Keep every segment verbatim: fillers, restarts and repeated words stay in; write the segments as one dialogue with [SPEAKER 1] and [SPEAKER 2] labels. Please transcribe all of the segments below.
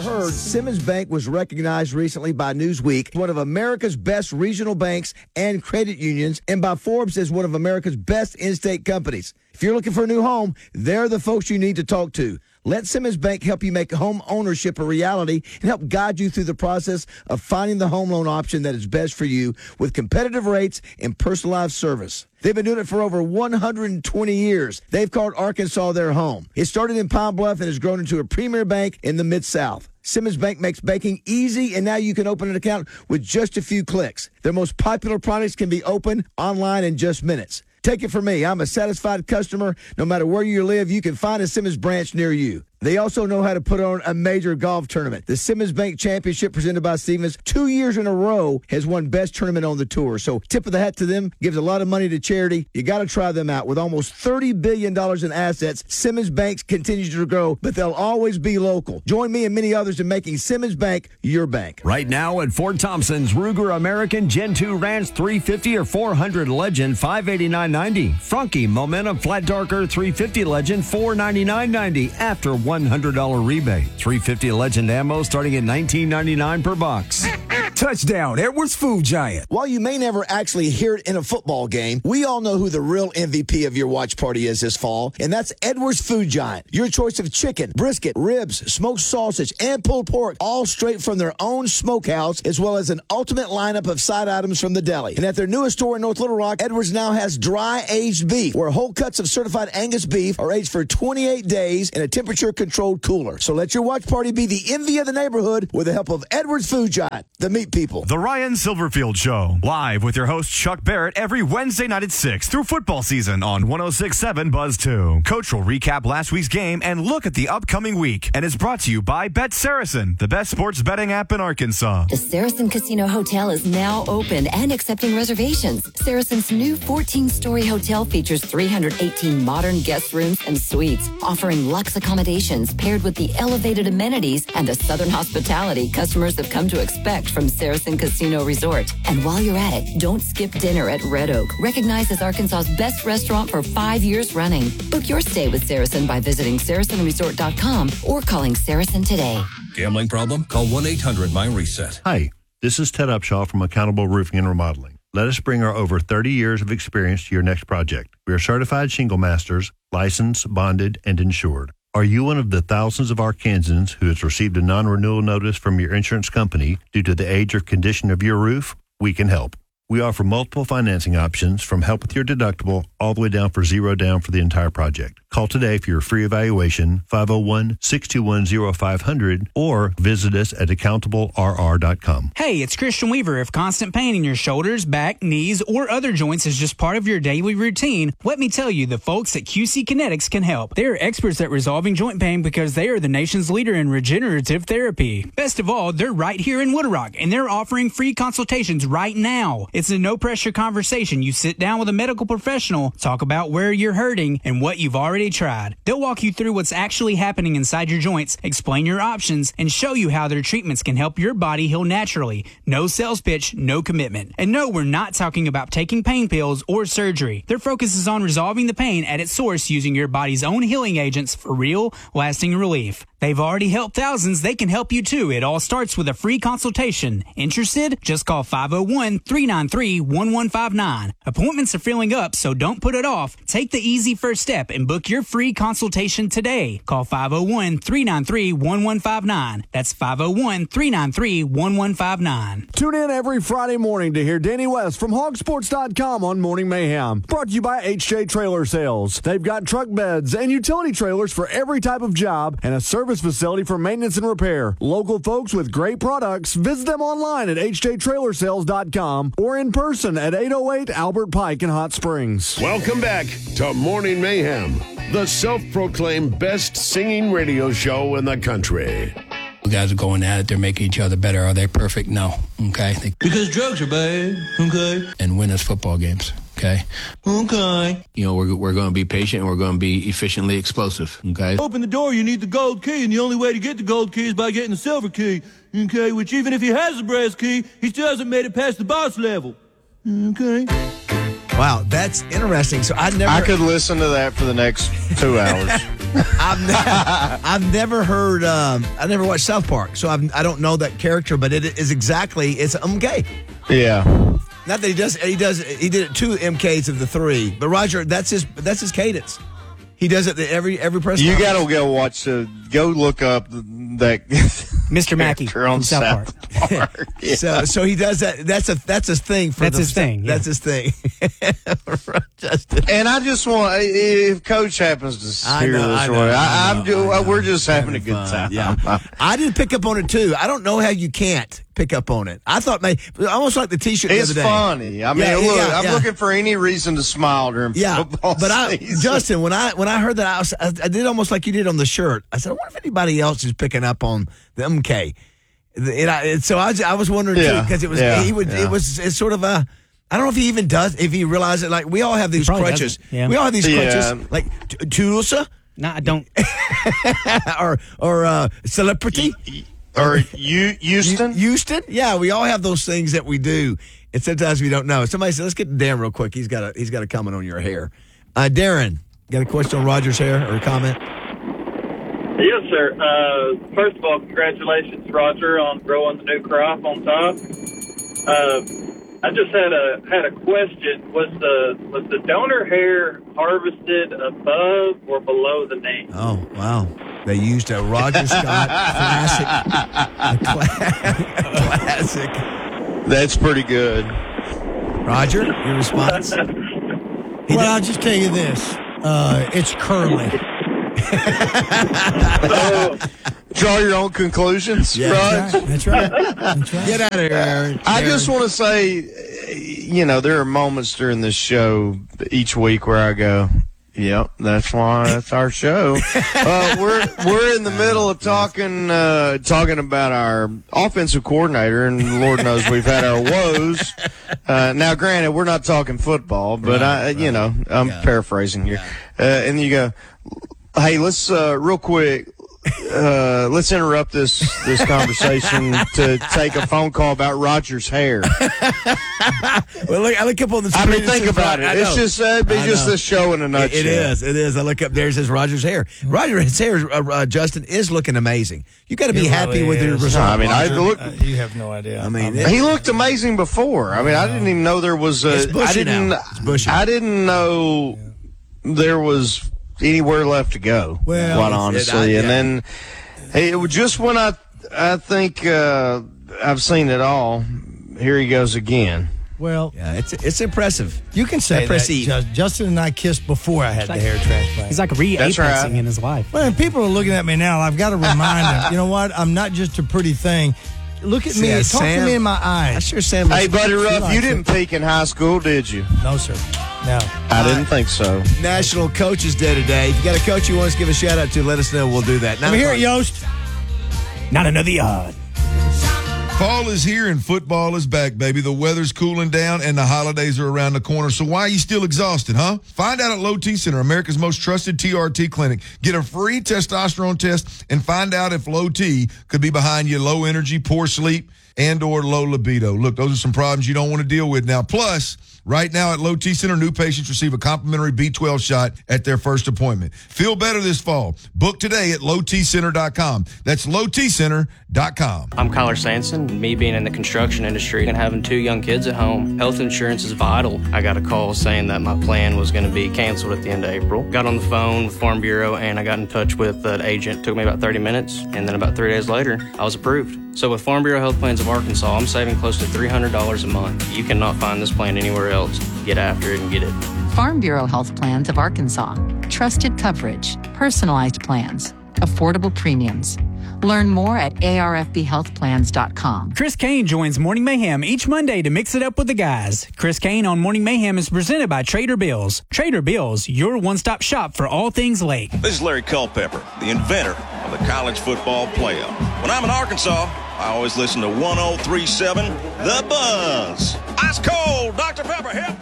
[SPEAKER 1] heard, Simmons Bank was recognized recently by Newsweek, one of America's best regional banks and credit unions, and by Forbes as one of America's best in-state companies. If you're looking for a new home, they're the folks you need to talk to. Let Simmons Bank help you make home ownership a reality and help guide you through the process of finding the home loan option that is best for you with competitive rates and personalized service. They've been doing it for over one hundred twenty years. They've called Arkansas their home. It started in Pine Bluff and has grown into a premier bank in the Mid-South. Simmons Bank makes banking easy, and now you can open an account with just a few clicks. Their most popular products can be opened online in just minutes. Take it from me. I'm a satisfied customer. No matter where you live, you can find a Simmons branch near you. They also know how to put on a major golf tournament. The Simmons Bank Championship presented by Stevens two years in a row has won best tournament on the tour. So tip of the hat to them. Gives a lot of money to charity. You got to try them out. With almost thirty billion dollars in assets, Simmons Bank continues to grow, but they'll always be local. Join me and many others in making Simmons Bank your bank.
[SPEAKER 2] Right now at Fort Thompson's, Ruger American Gen two Ranch three fifty or four hundred Legend five eighty-nine ninety. Franke Momentum Flat Darker three fifty Legend four ninety-nine ninety after one hundred dollars rebate. three fifty Legend ammo starting at nineteen ninety-nine per box.
[SPEAKER 3] Touchdown, Edwards Food Giant.
[SPEAKER 1] While you may never actually hear it in a football game, we all know who the real M V P of your watch party is this fall, and that's Edwards Food Giant. Your choice of chicken, brisket, ribs, smoked sausage, and pulled pork, all straight from their own smokehouse, as well as an ultimate lineup of side items from the deli. And at their newest store in North Little Rock, Edwards now has dry-aged beef, where whole cuts of certified Angus beef are aged for twenty-eight days in a temperature-controlled cooler. So let your watch party be the envy of the neighborhood with the help of Edwards Food Giant, the meat people.
[SPEAKER 4] The Ryan Silverfield Show, live with your host Chuck Barrett every Wednesday night at six through football season on one oh six point seven Buzz two. Coach will recap last week's game and look at the upcoming week, and is brought to you by Bet Saracen, the best sports betting app in Arkansas.
[SPEAKER 5] The Saracen Casino Hotel is now open and accepting reservations. Saracen's new fourteen-story hotel features three hundred eighteen modern guest rooms and suites, offering luxe accommodations paired with the elevated amenities and the southern hospitality customers have come to expect from Saracen Casino Resort. And while you're at it, don't skip dinner at Red Oak, recognized as Arkansas's best restaurant for five years running. Book your stay with Saracen by visiting saracen resort dot com or calling Saracen today.
[SPEAKER 6] Gambling problem? Call one eight hundred my reset.
[SPEAKER 7] Hi, this is Ted Upshaw from Accountable Roofing and Remodeling. Let us bring our over thirty years of experience to your next project. We are certified shingle masters, licensed, bonded, and insured. Are you one of the thousands of Arkansans who has received a non-renewal notice from your insurance company due to the age or condition of your roof? We can help. We offer multiple financing options, from help with your deductible all the way down for zero down for the entire project. Call today for your free evaluation, five oh one, six two one, oh five hundred, or visit us at accountable r r dot com.
[SPEAKER 8] Hey, it's Christian Weaver. If constant pain in your shoulders, back, knees, or other joints is just part of your daily routine, let me tell you, the folks at Q C Kinetics can help. They are experts at resolving joint pain because they are the nation's leader in regenerative therapy. Best of all, they're right here in Wood Rock, and they're offering free consultations right now. It's a no-pressure conversation. You sit down with a medical professional, talk about where you're hurting and what you've already tried. They'll walk you through what's actually happening inside your joints, explain your options, and show you how their treatments can help your body heal naturally. No sales pitch, no commitment. And no, we're not talking about taking pain pills or surgery. Their focus is on resolving the pain at its source using your body's own healing agents for real, lasting relief. They've already helped thousands. They can help you too. It all starts with a free consultation. Interested? Just call five oh one, three nine three, one one five nine. Appointments are filling up, so don't put it off. Take the easy first step and book your free consultation today. Call five oh one, three nine three, one one five nine. That's five oh one, three nine three, one one five nine.
[SPEAKER 9] Tune in every Friday morning to hear Danny West from hog sports dot com on Morning Mayhem. Brought to you by H J Trailer Sales. They've got truck beds and utility trailers for every type of job and a service facility for maintenance and repair. Local folks with great products. Visit them online at h j trailer sales dot com or in person at eight oh eight Albert Pike in Hot Springs.
[SPEAKER 10] Welcome back to Morning Mayhem, the self-proclaimed best singing radio show in the country.
[SPEAKER 11] The guys are going at it. They're making each other better. Are they perfect? No. Okay. They,
[SPEAKER 12] because drugs are bad. Okay.
[SPEAKER 11] And win us football games. Okay.
[SPEAKER 12] Okay.
[SPEAKER 11] You know, we're, we're going to be patient and we're going to be efficiently explosive. Okay.
[SPEAKER 12] Open the door, you need the gold key, and the only way to get the gold key is by getting the silver key. Okay. Which even if he has the brass key, he still hasn't made it past the boss level. Okay.
[SPEAKER 13] Wow, that's interesting. So I never.
[SPEAKER 14] I could listen to that for the next two hours.
[SPEAKER 1] I've, ne- I've never heard. Um, I never watched South Park, so I've, I don't know that character. But it is exactly. It's M K.
[SPEAKER 13] Yeah.
[SPEAKER 1] Not that he does. He does. He did it two M Ks of the three. But Roger, that's his. That's his cadence. He does it every every press.
[SPEAKER 13] You got to go watch. Uh, go look up that
[SPEAKER 8] Mister Mackey
[SPEAKER 13] on
[SPEAKER 8] South,
[SPEAKER 13] South
[SPEAKER 8] Park.
[SPEAKER 13] Park. Yeah.
[SPEAKER 1] So so he does that. That's a that's his thing. For
[SPEAKER 8] That's
[SPEAKER 1] the,
[SPEAKER 8] his thing.
[SPEAKER 1] That's
[SPEAKER 8] yeah.
[SPEAKER 1] his thing. Justin.
[SPEAKER 13] And I just want, if Coach happens to
[SPEAKER 1] I
[SPEAKER 13] hear
[SPEAKER 1] know,
[SPEAKER 13] this,
[SPEAKER 1] I know,
[SPEAKER 13] one,
[SPEAKER 1] I
[SPEAKER 13] I, I'm
[SPEAKER 1] know,
[SPEAKER 13] do,
[SPEAKER 1] I know.
[SPEAKER 13] we're just having a good
[SPEAKER 1] Fun.
[SPEAKER 13] time.
[SPEAKER 1] Yeah, I did pick up on it too. I don't know how you can't pick up on it. I thought, maybe almost like the T-shirt.
[SPEAKER 13] It's
[SPEAKER 1] the other day.
[SPEAKER 13] funny. I mean,
[SPEAKER 1] Yeah,
[SPEAKER 13] look,
[SPEAKER 1] yeah,
[SPEAKER 13] I'm
[SPEAKER 1] yeah.
[SPEAKER 13] looking for any reason to smile during
[SPEAKER 1] Yeah,
[SPEAKER 13] football
[SPEAKER 1] but I,
[SPEAKER 13] season.
[SPEAKER 1] Justin, when I when I heard that, I, was, I, I did almost like you did on the shirt. I said, I wonder if anybody else is picking up on the M K. And I, and so I, was- I was wondering
[SPEAKER 13] Yeah,
[SPEAKER 1] too because it was
[SPEAKER 13] yeah,
[SPEAKER 1] he would
[SPEAKER 13] yeah.
[SPEAKER 1] it was it's sort of a. I don't know if he even does, if he realizes it. Like, we all have these
[SPEAKER 8] probably
[SPEAKER 1] crutches.
[SPEAKER 8] doesn't, yeah.
[SPEAKER 1] We all have these
[SPEAKER 13] Yeah.
[SPEAKER 1] crutches. Like, t- Tulsa
[SPEAKER 8] No, I don't.
[SPEAKER 1] or, or uh, Celebrity.
[SPEAKER 13] Or you, Houston?
[SPEAKER 1] Houston? Yeah, we all have those things that we do, and sometimes we don't know. Somebody said, let's get to Dan real quick. He's got a he's got a comment on your hair. Uh, Darren, got a question on Roger's hair or a comment?
[SPEAKER 14] Yes, sir. Uh, first of all, congratulations, Roger, on growing the new crop on top. Uh, I just had a had a question. Was the was the donor hair harvested above or below the knee?
[SPEAKER 1] Oh, wow. They used a Roger Scott classic. A cla- classic.
[SPEAKER 13] That's pretty good.
[SPEAKER 1] Roger, your response?
[SPEAKER 15] Well, I'll just tell you this. Uh, it's curly.
[SPEAKER 13] Draw your own conclusions,
[SPEAKER 1] Yeah,
[SPEAKER 13] Raj.
[SPEAKER 15] That's right. That's right.
[SPEAKER 1] Get out of here, Aaron.
[SPEAKER 13] I
[SPEAKER 1] Aaron.
[SPEAKER 13] just want to say, you know, there are moments during this show each week where I go, "Yep, that's why that's our show." uh, we're we're in the middle of talking uh, talking about our offensive coordinator, and Lord knows we've had our woes. Uh, now, granted, we're not talking football, but
[SPEAKER 1] Right,
[SPEAKER 13] I,
[SPEAKER 1] right.
[SPEAKER 13] you know, I'm
[SPEAKER 1] Yeah.
[SPEAKER 13] paraphrasing here. Uh, and you go, "Hey, let's uh, real quick." Uh, let's interrupt this this conversation to take a phone call about Roger's hair.
[SPEAKER 1] Well, look, I look up on the
[SPEAKER 13] I
[SPEAKER 1] screen.
[SPEAKER 13] mean,
[SPEAKER 1] it
[SPEAKER 13] think
[SPEAKER 1] says
[SPEAKER 13] about
[SPEAKER 1] Ro-
[SPEAKER 13] it.
[SPEAKER 1] I
[SPEAKER 13] It's
[SPEAKER 1] know.
[SPEAKER 13] just uh, it'd be
[SPEAKER 1] I
[SPEAKER 13] just
[SPEAKER 1] know.
[SPEAKER 13] a show in a
[SPEAKER 1] It-
[SPEAKER 13] nutshell.
[SPEAKER 1] It is. It is. I look up there. It says Roger's hair. Roger, his hair, uh, uh, Justin, is looking amazing. You got to be
[SPEAKER 15] It
[SPEAKER 1] happy
[SPEAKER 15] really
[SPEAKER 1] with your
[SPEAKER 15] is.
[SPEAKER 1] result.
[SPEAKER 13] I mean, I
[SPEAKER 1] Roger.
[SPEAKER 13] look.
[SPEAKER 15] Uh, you have no idea.
[SPEAKER 1] I mean,
[SPEAKER 13] He looked amazing before. I mean, I didn't even know there was a.
[SPEAKER 1] It's bushy
[SPEAKER 13] I didn't.
[SPEAKER 1] now. It's bushy.
[SPEAKER 13] I didn't know there was anywhere left to go.
[SPEAKER 15] Well,
[SPEAKER 13] quite
[SPEAKER 15] it's-
[SPEAKER 13] honestly,
[SPEAKER 1] it- I-
[SPEAKER 13] and then hey, it was just when I I think uh, I've seen it all. Here he goes again.
[SPEAKER 15] Well,
[SPEAKER 1] Yeah, it's it's impressive.
[SPEAKER 15] you can say that.
[SPEAKER 1] Impressive.
[SPEAKER 15] Just- Justin and I kissed before I had the hair transplant.
[SPEAKER 8] He's like re-apexing
[SPEAKER 13] right.
[SPEAKER 8] in his life.
[SPEAKER 15] Well, and people are looking at me now. I've got to remind them, you know what? I'm not just a pretty thing. Look at me.
[SPEAKER 1] Yeah,
[SPEAKER 15] Talk
[SPEAKER 1] Sam-
[SPEAKER 15] to me in my
[SPEAKER 1] I
[SPEAKER 15] eyes.
[SPEAKER 1] sure Sam.
[SPEAKER 13] Hey, Buddy Ruff,
[SPEAKER 15] likes
[SPEAKER 13] you
[SPEAKER 15] it.
[SPEAKER 13] didn't peak in high school, did you?
[SPEAKER 15] No, sir. No.
[SPEAKER 13] I didn't think so.
[SPEAKER 1] National Coaches Day today. If you got a coach you want us to give a shout out to, let us know. We'll do that.
[SPEAKER 15] Let me hear it, Yost.
[SPEAKER 8] Not another yard.
[SPEAKER 16] Fall is here and football is back, baby. The weather's cooling down and the holidays are around the corner. So why are you still exhausted, huh? Find out at Low T Center, America's most trusted T R T clinic. Get a free testosterone test and find out if low T could be behind your low energy, poor sleep, and or low libido. Look, those are some problems you don't want to deal with now. Plus, right now at Low T Center, new patients receive a complimentary B twelve shot at their first appointment. Feel better this fall. Book today at low t center dot com. That's low t center dot com.
[SPEAKER 17] I'm Kyler Sanson. Me being in the construction industry and having two young kids at home, health insurance is vital. I got a call saying that my plan was going to be canceled at the end of April. Got on the phone with Farm Bureau and I got in touch with an agent. It took me about thirty minutes, and then about three days later, I was approved. So with Farm Bureau Health Plans of Arkansas, I'm saving close to three hundred dollars a month. You cannot find this plan anywhere else. Get after it and get it.
[SPEAKER 18] Farm Bureau Health Plans of Arkansas. Trusted coverage, personalized plans, affordable premiums. Learn more at A R F B health plans dot com.
[SPEAKER 8] Chris Kane joins Morning Mayhem each Monday to mix it up with the guys. Chris Kane on Morning Mayhem is presented by Trader Bills. Trader Bills, your one-stop shop for all things Lake.
[SPEAKER 19] This is Larry Culpepper, the inventor of the college football playoff. When I'm in Arkansas, I always listen to one oh three point seven The Buzz. Ice cold, Doctor Pepper, hip.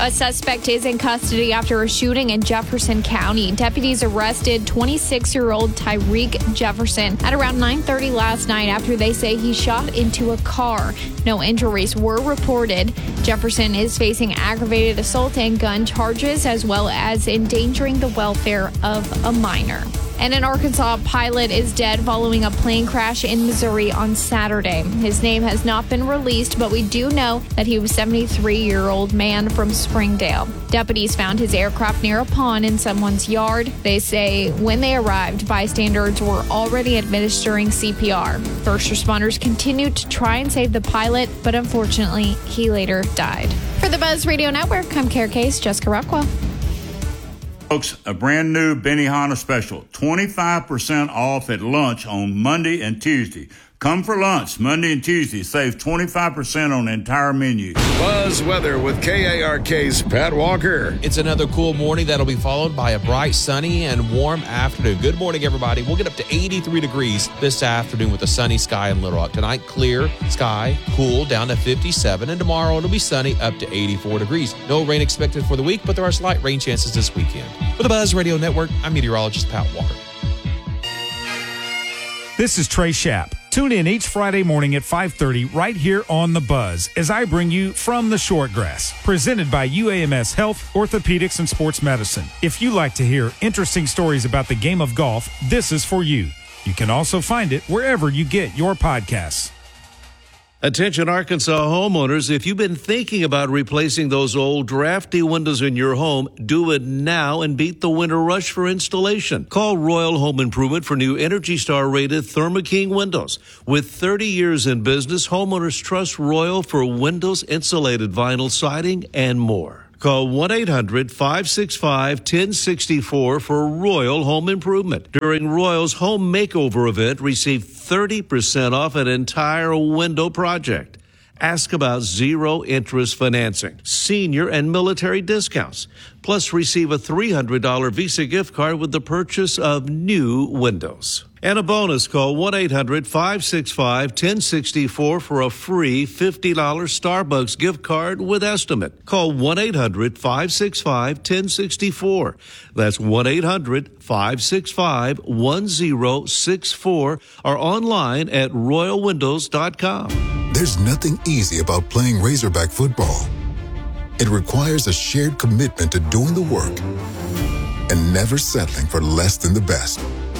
[SPEAKER 20] A suspect is in custody after a shooting in Jefferson County. Deputies arrested twenty-six-year-old Tyreek Jefferson at around nine thirty last night after they say he shot into a car. No injuries were reported. Jefferson is facing aggravated assault and gun charges, as well as endangering the welfare of a minor. And an Arkansas pilot is dead following a plane crash in Missouri on Saturday. His name has not been released, but we do know that he was a seventy-three-year-old man from Springdale. Deputies found his aircraft near a pond in someone's yard. They say when they arrived, bystanders were already administering C P R. First responders continued to try and save the pilot, but unfortunately, he later died. For the Buzz Radio Network, I'm Care Case, Jessica Rockwell.
[SPEAKER 21] Folks, a brand new Benihana special, twenty-five percent off at lunch on Monday and Tuesday. Come for lunch Monday and Tuesday. Save twenty-five percent on the entire menu.
[SPEAKER 10] Buzz Weather with K A R K's Pat Walker.
[SPEAKER 22] It's another cool morning that'll be followed by a bright, sunny, and warm afternoon. Good morning, everybody. We'll get up to eighty-three degrees this afternoon with a sunny sky in Little Rock. Tonight, clear sky, cool, down to fifty-seven. And tomorrow, it'll be sunny, up to eighty-four degrees. No rain expected for the week, but there are slight rain chances this weekend. For the Buzz Radio Network, I'm meteorologist Pat Walker.
[SPEAKER 23] This is Trey Schapp. Tune in each Friday morning at five thirty right here on The Buzz as I bring you From the Short Grass, presented by U A M S Health, Orthopedics, and Sports Medicine. If you like to hear interesting stories about the game of golf, this is for you. You can also find it wherever you get your podcasts.
[SPEAKER 24] Attention Arkansas homeowners, if you've been thinking about replacing those old drafty windows in your home, do it now and beat the winter rush for installation. Call Royal Home Improvement for new Energy Star rated Thermo King windows. With thirty years in business, homeowners trust Royal for windows, insulated vinyl siding, and more. Call one eight hundred five six five one zero six four for Royal Home Improvement. During Royal's home makeover event, receive thirty percent off an entire window project. Ask about zero-interest financing, senior and military discounts. Plus, receive a three hundred dollars Visa gift card with the purchase of new windows. And a bonus, call one eight hundred five six five one zero six four for a free fifty dollars Starbucks gift card with estimate. Call one eight hundred five six five one zero six four. That's one eight hundred five six five one zero six four or online at royal windows dot com.
[SPEAKER 25] There's nothing easy about playing Razorback football. It requires a shared commitment to doing the work and never settling for less than the best.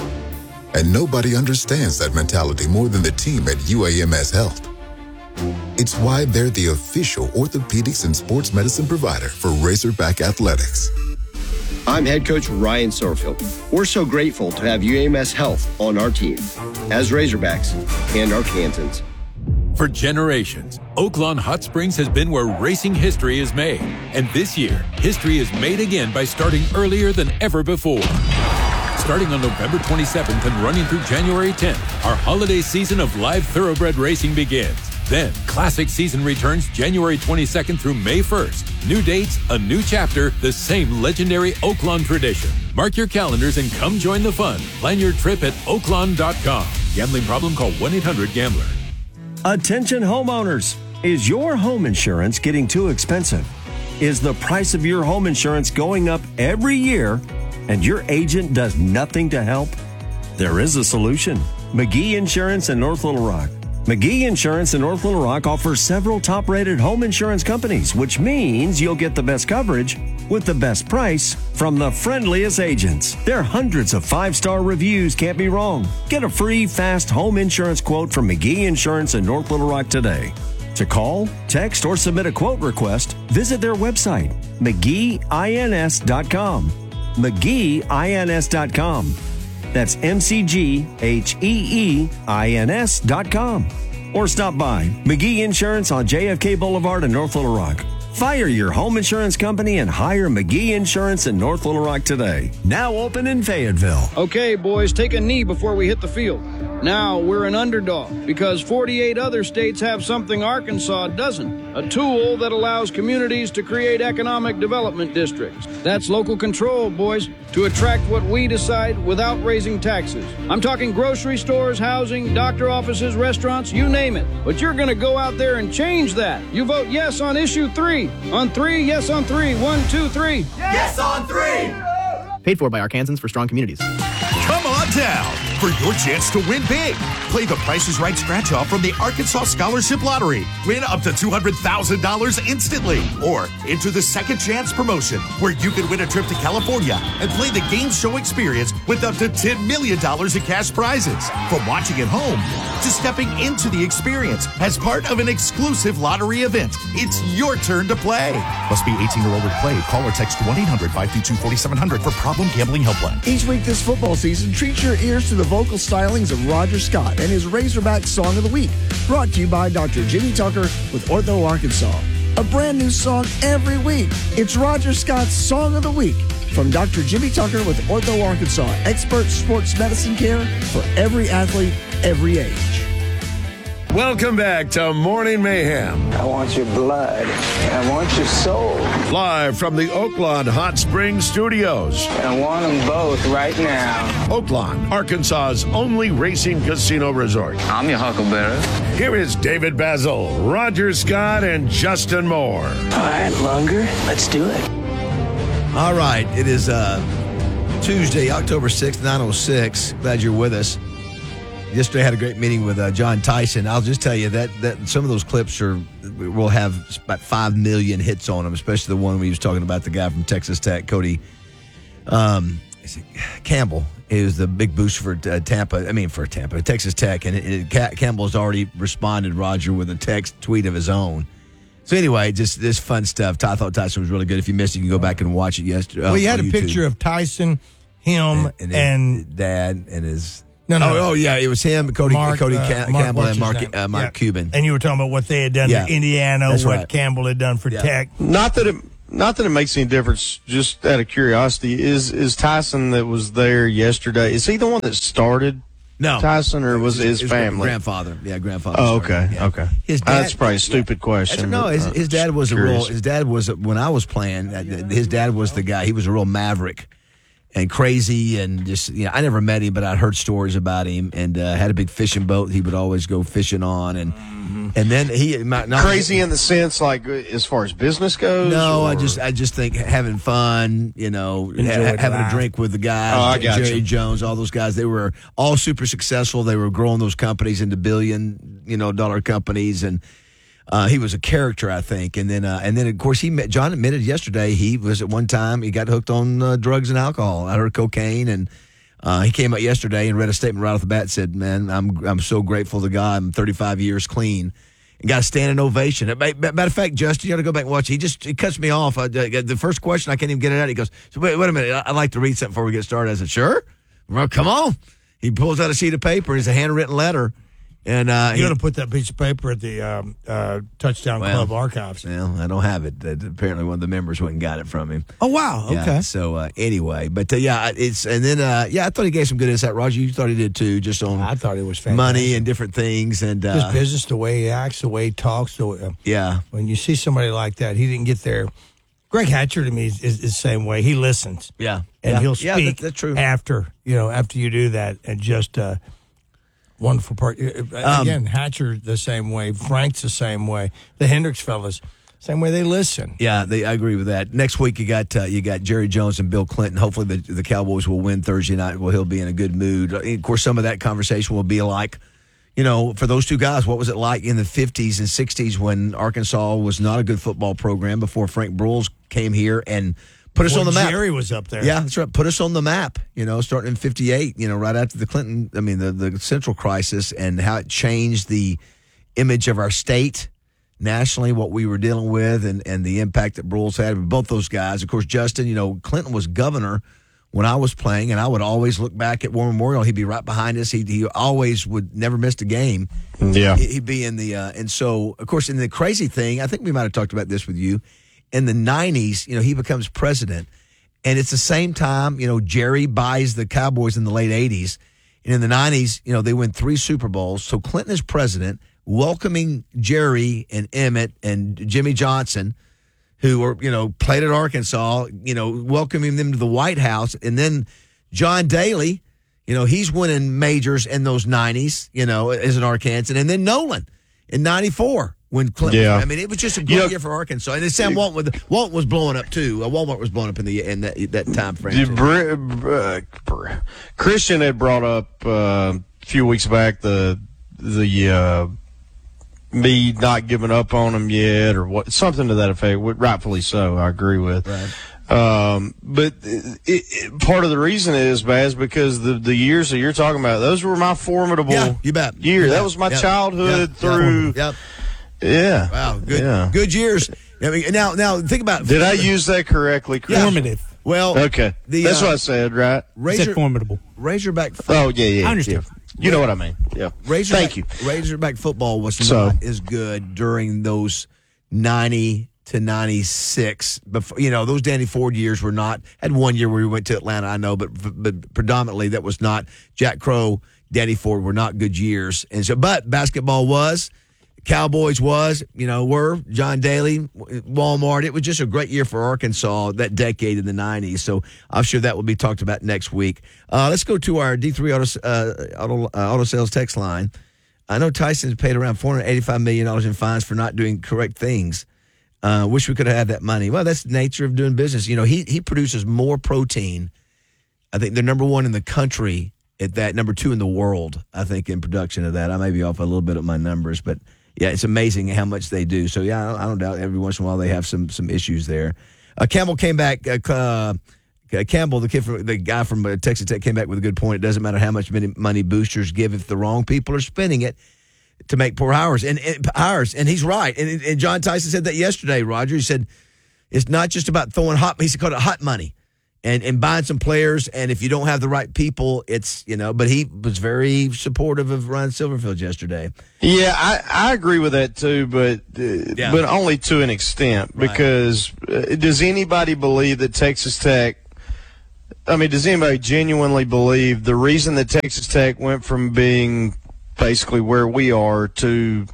[SPEAKER 25] And nobody understands that mentality more than the team at U A M S Health. It's why they're the official orthopedics and sports medicine provider for Razorback Athletics.
[SPEAKER 26] I'm head coach Ryan Sorfield. We're so grateful to have U A M S Health on our team as Razorbacks and Arkansans.
[SPEAKER 27] For generations, Oaklawn Hot Springs has been where racing history is made. And this year, history is made again by starting earlier than ever before. Starting on November twenty-seventh and running through January tenth, our holiday season of live thoroughbred racing begins. Then, Classic season returns January twenty-second through May first. New dates, a new chapter, the same legendary Oaklawn tradition. Mark your calendars and come join the fun. Plan your trip at oaklawn dot com. Gambling problem? Call one eight hundred gambler.
[SPEAKER 2] Attention homeowners. Is your home insurance getting too expensive? Is the price of your home insurance going up every year and your agent does nothing to help? There is a solution. McGee Insurance in North Little Rock. McGee Insurance in North Little Rock offers several top-rated home insurance companies, which means you'll get the best coverage with the best price from the friendliest agents. Their hundreds of five-star reviews can't be wrong. Get a free, fast home insurance quote from McGee Insurance in North Little Rock today. To call, text, or submit a quote request, visit their website, mcgee ins dot com. mcgee ins dot com. That's M C G H E E I N S dot com. Or stop by McGee Insurance on J F K Boulevard in North Little Rock. Fire your home insurance company and hire McGee Insurance in North Little Rock today. Now open in Fayetteville.
[SPEAKER 28] Okay, boys, take a knee before we hit the field.
[SPEAKER 3] Now we're an underdog because forty-eight other states have something Arkansas doesn't. A tool that allows communities to create economic development districts. That's local control, boys, to attract what we decide without raising taxes. I'm talking grocery stores, housing, doctor offices, restaurants, you name it. But you're going to go out there and change that. You vote yes on issue three. On three, yes on three. One, two, three.
[SPEAKER 4] Yes on three!
[SPEAKER 5] Paid for by Arkansans for Strong Communities.
[SPEAKER 6] Come on down for your chance to win big. Play the Price is Right scratch-off from the Arkansas Scholarship Lottery. Win up to two hundred thousand dollars instantly. Or enter the Second Chance promotion, where you can win a trip to California and play the game show experience with up to ten million dollars in cash prizes. From watching at home to stepping into the experience as part of an exclusive lottery event, it's your turn to play. Must be eighteen or older to play. Call or text one eight hundred five two two four seven zero zero for Problem Gambling Helpline.
[SPEAKER 1] Each week this football season, treat your ears to the vocal stylings of Roger Scott and his Razorback Song of the Week, brought to you by Doctor Jimmy Tucker with Ortho Arkansas. A brand new song every week. It's Roger Scott's Song of the Week from Doctor Jimmy Tucker with Ortho Arkansas, expert sports medicine care for every athlete, every age.
[SPEAKER 10] Welcome back to Morning Mayhem.
[SPEAKER 7] I want your blood. I want your soul.
[SPEAKER 10] Live from the Oaklawn Hot Springs Studios.
[SPEAKER 7] I want them both right now.
[SPEAKER 10] Oaklawn, Arkansas's only racing casino resort.
[SPEAKER 7] I'm your huckleberry.
[SPEAKER 10] Here is David Basil, Roger Scott, and Justin Moore.
[SPEAKER 7] All right, Lunger, let's do it.
[SPEAKER 1] All right, it is uh, Tuesday, October sixth, nine oh six. Glad you're with us. Yesterday I had a great meeting with uh, John Tyson. I'll just tell you that that some of those clips are will have about five million hits on them, especially the one we was talking about, the guy from Texas Tech, Cody um, is it Campbell. He was the big boost for uh, Tampa. I mean, for Tampa, Texas Tech, and it, it, Campbell has already responded, Roger, with a text tweet of his own. So anyway, just this fun stuff. I thought Tyson was really good. If you missed it, you can go back and watch it yesterday.
[SPEAKER 15] Well, you had a
[SPEAKER 1] YouTube.
[SPEAKER 15] picture of Tyson, him,
[SPEAKER 1] and, and,
[SPEAKER 15] and
[SPEAKER 1] his dad and his.
[SPEAKER 15] No, no.
[SPEAKER 1] Oh, oh, yeah, it was him, Cody,
[SPEAKER 15] Mark,
[SPEAKER 1] Cody
[SPEAKER 15] uh,
[SPEAKER 1] Cam-
[SPEAKER 15] Mark,
[SPEAKER 1] Campbell, and Mark,
[SPEAKER 15] name?
[SPEAKER 1] uh, Mark
[SPEAKER 15] yeah.
[SPEAKER 1] Cuban.
[SPEAKER 15] And you were talking about what they had done
[SPEAKER 1] Yeah.
[SPEAKER 15] for Indiana,
[SPEAKER 1] That's
[SPEAKER 15] what
[SPEAKER 1] right.
[SPEAKER 15] Campbell had done for
[SPEAKER 1] Yeah.
[SPEAKER 15] Tech.
[SPEAKER 13] Not that it, not that it makes any difference. Just out of curiosity, is is Tyson that was there yesterday? Is he the one that started?
[SPEAKER 1] No,
[SPEAKER 13] Tyson, or was it his,
[SPEAKER 1] his
[SPEAKER 13] family?
[SPEAKER 1] Grandfather, yeah, grandfather.
[SPEAKER 13] Oh,
[SPEAKER 1] started.
[SPEAKER 13] okay,
[SPEAKER 1] Yeah.
[SPEAKER 13] okay.
[SPEAKER 1] His
[SPEAKER 13] Uh,
[SPEAKER 1] dad,
[SPEAKER 13] that's probably a stupid question.
[SPEAKER 1] That's- no,
[SPEAKER 13] but,
[SPEAKER 1] his,
[SPEAKER 13] uh,
[SPEAKER 1] his dad was a
[SPEAKER 13] curious.
[SPEAKER 1] real. His dad was a, when I was playing. uh, His dad was the guy. He was a real maverick and crazy, and just you know, I never met him, but I'd heard stories about him, and uh, had a big fishing boat he would always go fishing on, and and then he not, not,
[SPEAKER 13] Crazy in the sense, like as far as business goes.
[SPEAKER 1] No,
[SPEAKER 13] or?
[SPEAKER 1] I just I just think having fun, you know, ha-
[SPEAKER 15] Enjoyed
[SPEAKER 1] having
[SPEAKER 15] life.
[SPEAKER 1] a drink with the guys,
[SPEAKER 13] Oh, I got
[SPEAKER 1] Jerry
[SPEAKER 13] you.
[SPEAKER 1] Jones, all those guys. They were all super successful. They were growing those companies into billion, you know, dollar companies, and uh, he was a character, I think. And then uh, and then of course he met, John admitted yesterday he was at one time he got hooked on uh, drugs and alcohol. I heard cocaine, and uh, he came out yesterday and read a statement right off the bat and said, "Man, I'm I'm so grateful to God. I'm thirty-five years clean." And got a standing ovation. Matter of fact, Justin, you got to go back and watch. He just he cuts me off. I, the first question, I can't even get it out. He goes, so wait, wait a minute. I'd like to read something before we get started. I said, sure. Well, come on. He pulls out a sheet of paper. It's a handwritten letter. And uh,
[SPEAKER 15] You got to put that piece of paper at the um, uh, Touchdown
[SPEAKER 1] Well,
[SPEAKER 15] Club archives.
[SPEAKER 1] Well, I don't have it. Uh, Apparently, one of the members went and got it from him.
[SPEAKER 15] Oh, wow.
[SPEAKER 1] Yeah,
[SPEAKER 15] Okay.
[SPEAKER 1] so uh, anyway, but uh, yeah, it's and then uh, yeah, I thought he gave some good insight. Roger, you thought he did too, just on
[SPEAKER 15] I thought it was fantastic.
[SPEAKER 1] money and different things, and uh,
[SPEAKER 15] His business, the way he acts, the way he talks. The way, uh,
[SPEAKER 1] yeah,
[SPEAKER 15] when you see somebody like that, he didn't get there. Greg Hatcher to me is, is the same way. He listens.
[SPEAKER 1] yeah,
[SPEAKER 15] And
[SPEAKER 1] yeah.
[SPEAKER 15] he'll
[SPEAKER 1] Yeah,
[SPEAKER 15] speak
[SPEAKER 1] that- that's true.
[SPEAKER 15] after, you know, after you do that, and just uh, wonderful part. Uh,
[SPEAKER 1] Um,
[SPEAKER 15] Again, Hatcher the same way. Frank's the same way. The Hendricks fellas, same way they listen.
[SPEAKER 1] Yeah, they, I agree with that. Next week you got uh, you got Jerry Jones and Bill Clinton. Hopefully the the Cowboys will win Thursday night. Well, he'll be in a good mood. Of course, some of that conversation will be like, you know, for those two guys, what was it like in the fifties and sixties when Arkansas was not a good football program before Frank Broyles came here and put us
[SPEAKER 15] Well,
[SPEAKER 1] on the map.
[SPEAKER 15] Jerry was up there.
[SPEAKER 1] Yeah, that's right. Put us on the map, you know, starting in fifty-eight, you know, right after the Clinton, I mean, the, the Central crisis, and how it changed the image of our state nationally, what we were dealing with, and, and the impact that Broyles had with both those guys. Of course, Justin, you know, Clinton was governor when I was playing, and I would always look back at War Memorial. He'd be right behind us. He he always would never miss a game.
[SPEAKER 13] Yeah.
[SPEAKER 1] He'd be in the, uh, and so, of course, in the crazy thing, I think we might have talked about this with you, in the nineties, you know, he becomes president, and it's the same time, you know, Jerry buys the Cowboys in the late eighties, And in the nineties, you know, they win three Super Bowls. So Clinton is president, welcoming Jerry and Emmett and Jimmy Johnson, who were, you know, played at Arkansas, you know, welcoming them to the White House. And then John Daly, you know, he's winning majors in those nineties, you know, as an Arkansan. And then Nolan in ninety-four when Clinton.
[SPEAKER 13] Yeah.
[SPEAKER 1] I mean, it was just a great
[SPEAKER 13] you know,
[SPEAKER 1] year for Arkansas. And then Sam Walton, with, Walton was blowing up, too. Uh, Walmart was blowing up in the in that, that time frame.
[SPEAKER 13] Br- uh, br- Christian had brought up uh, a few weeks back the the uh, me not giving up on him yet, or what, something to that effect. Rightfully so, I agree with.
[SPEAKER 1] Right.
[SPEAKER 13] Um, but it, it, part of the reason is, Baz, because the the years that you're talking about, those were my formidable
[SPEAKER 1] Yeah, you bet.
[SPEAKER 13] years.
[SPEAKER 1] You bet.
[SPEAKER 13] That was my
[SPEAKER 1] Yep.
[SPEAKER 13] childhood
[SPEAKER 1] Yep.
[SPEAKER 13] through.
[SPEAKER 1] Yep.
[SPEAKER 13] Yeah.
[SPEAKER 1] Wow, good
[SPEAKER 13] Yeah.
[SPEAKER 1] good years. I mean, now, now think about.
[SPEAKER 13] Did I use that correctly, Chris?
[SPEAKER 8] Formative.
[SPEAKER 1] Well,
[SPEAKER 13] Okay.
[SPEAKER 1] The,
[SPEAKER 13] That's
[SPEAKER 1] uh,
[SPEAKER 13] what I said, right?
[SPEAKER 1] Razor,
[SPEAKER 8] formidable.
[SPEAKER 1] Razorback.
[SPEAKER 13] Oh, yeah, yeah.
[SPEAKER 8] I understand.
[SPEAKER 13] yeah. You know what I mean. Yeah.
[SPEAKER 1] Razorback,
[SPEAKER 13] Thank you.
[SPEAKER 1] Razorback football was
[SPEAKER 13] So-
[SPEAKER 1] not as good during those ninety to ninety-six. Before, you know, those Danny Ford years were not. Had one year where we went to Atlanta, I know, but but predominantly that was not. Jack Crow, Danny Ford were not good years, and so but basketball was. Cowboys was, you know, were John Daly, Walmart. It was just a great year for Arkansas that decade in the nineties. So I'm sure that will be talked about next week. Uh, let's go to our D three Auto, uh, auto, uh, auto Sales text line. I know Tyson's paid around four hundred eighty-five million dollars in fines for not doing correct things. Uh, wish we could have had that money. Well, that's the nature of doing business. You know, he he produces more protein. I think they're number one in the country at that, number two in the world, I think, in production of that. I may be off a little bit of my numbers, but yeah, it's amazing how much they do. So, yeah, I don't, I don't doubt every once in a while they have some some issues there. Uh, Campbell came back. Uh, uh, Campbell, the kid from the guy from uh, Texas Tech, came back with a good point. It doesn't matter how much money boosters give if the wrong people are spending it to make poor hires. And, and hires, and he's right. And, and John Tyson said that yesterday, Roger. He said it's not just about throwing hot. He called it hot money. And, and buying some players, and if you don't have the right people, it's, you know, but he was very supportive of Ryan Silverfield yesterday.
[SPEAKER 13] Yeah, I, I agree with that too, but uh,
[SPEAKER 1] Yeah.
[SPEAKER 13] but only to an extent,
[SPEAKER 1] Right.
[SPEAKER 13] because uh, does anybody believe that Texas Tech, I mean, does anybody genuinely believe the reason that Texas Tech went from being basically where we are to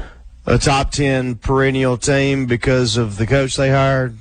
[SPEAKER 13] a top ten perennial team because of the coach they hired?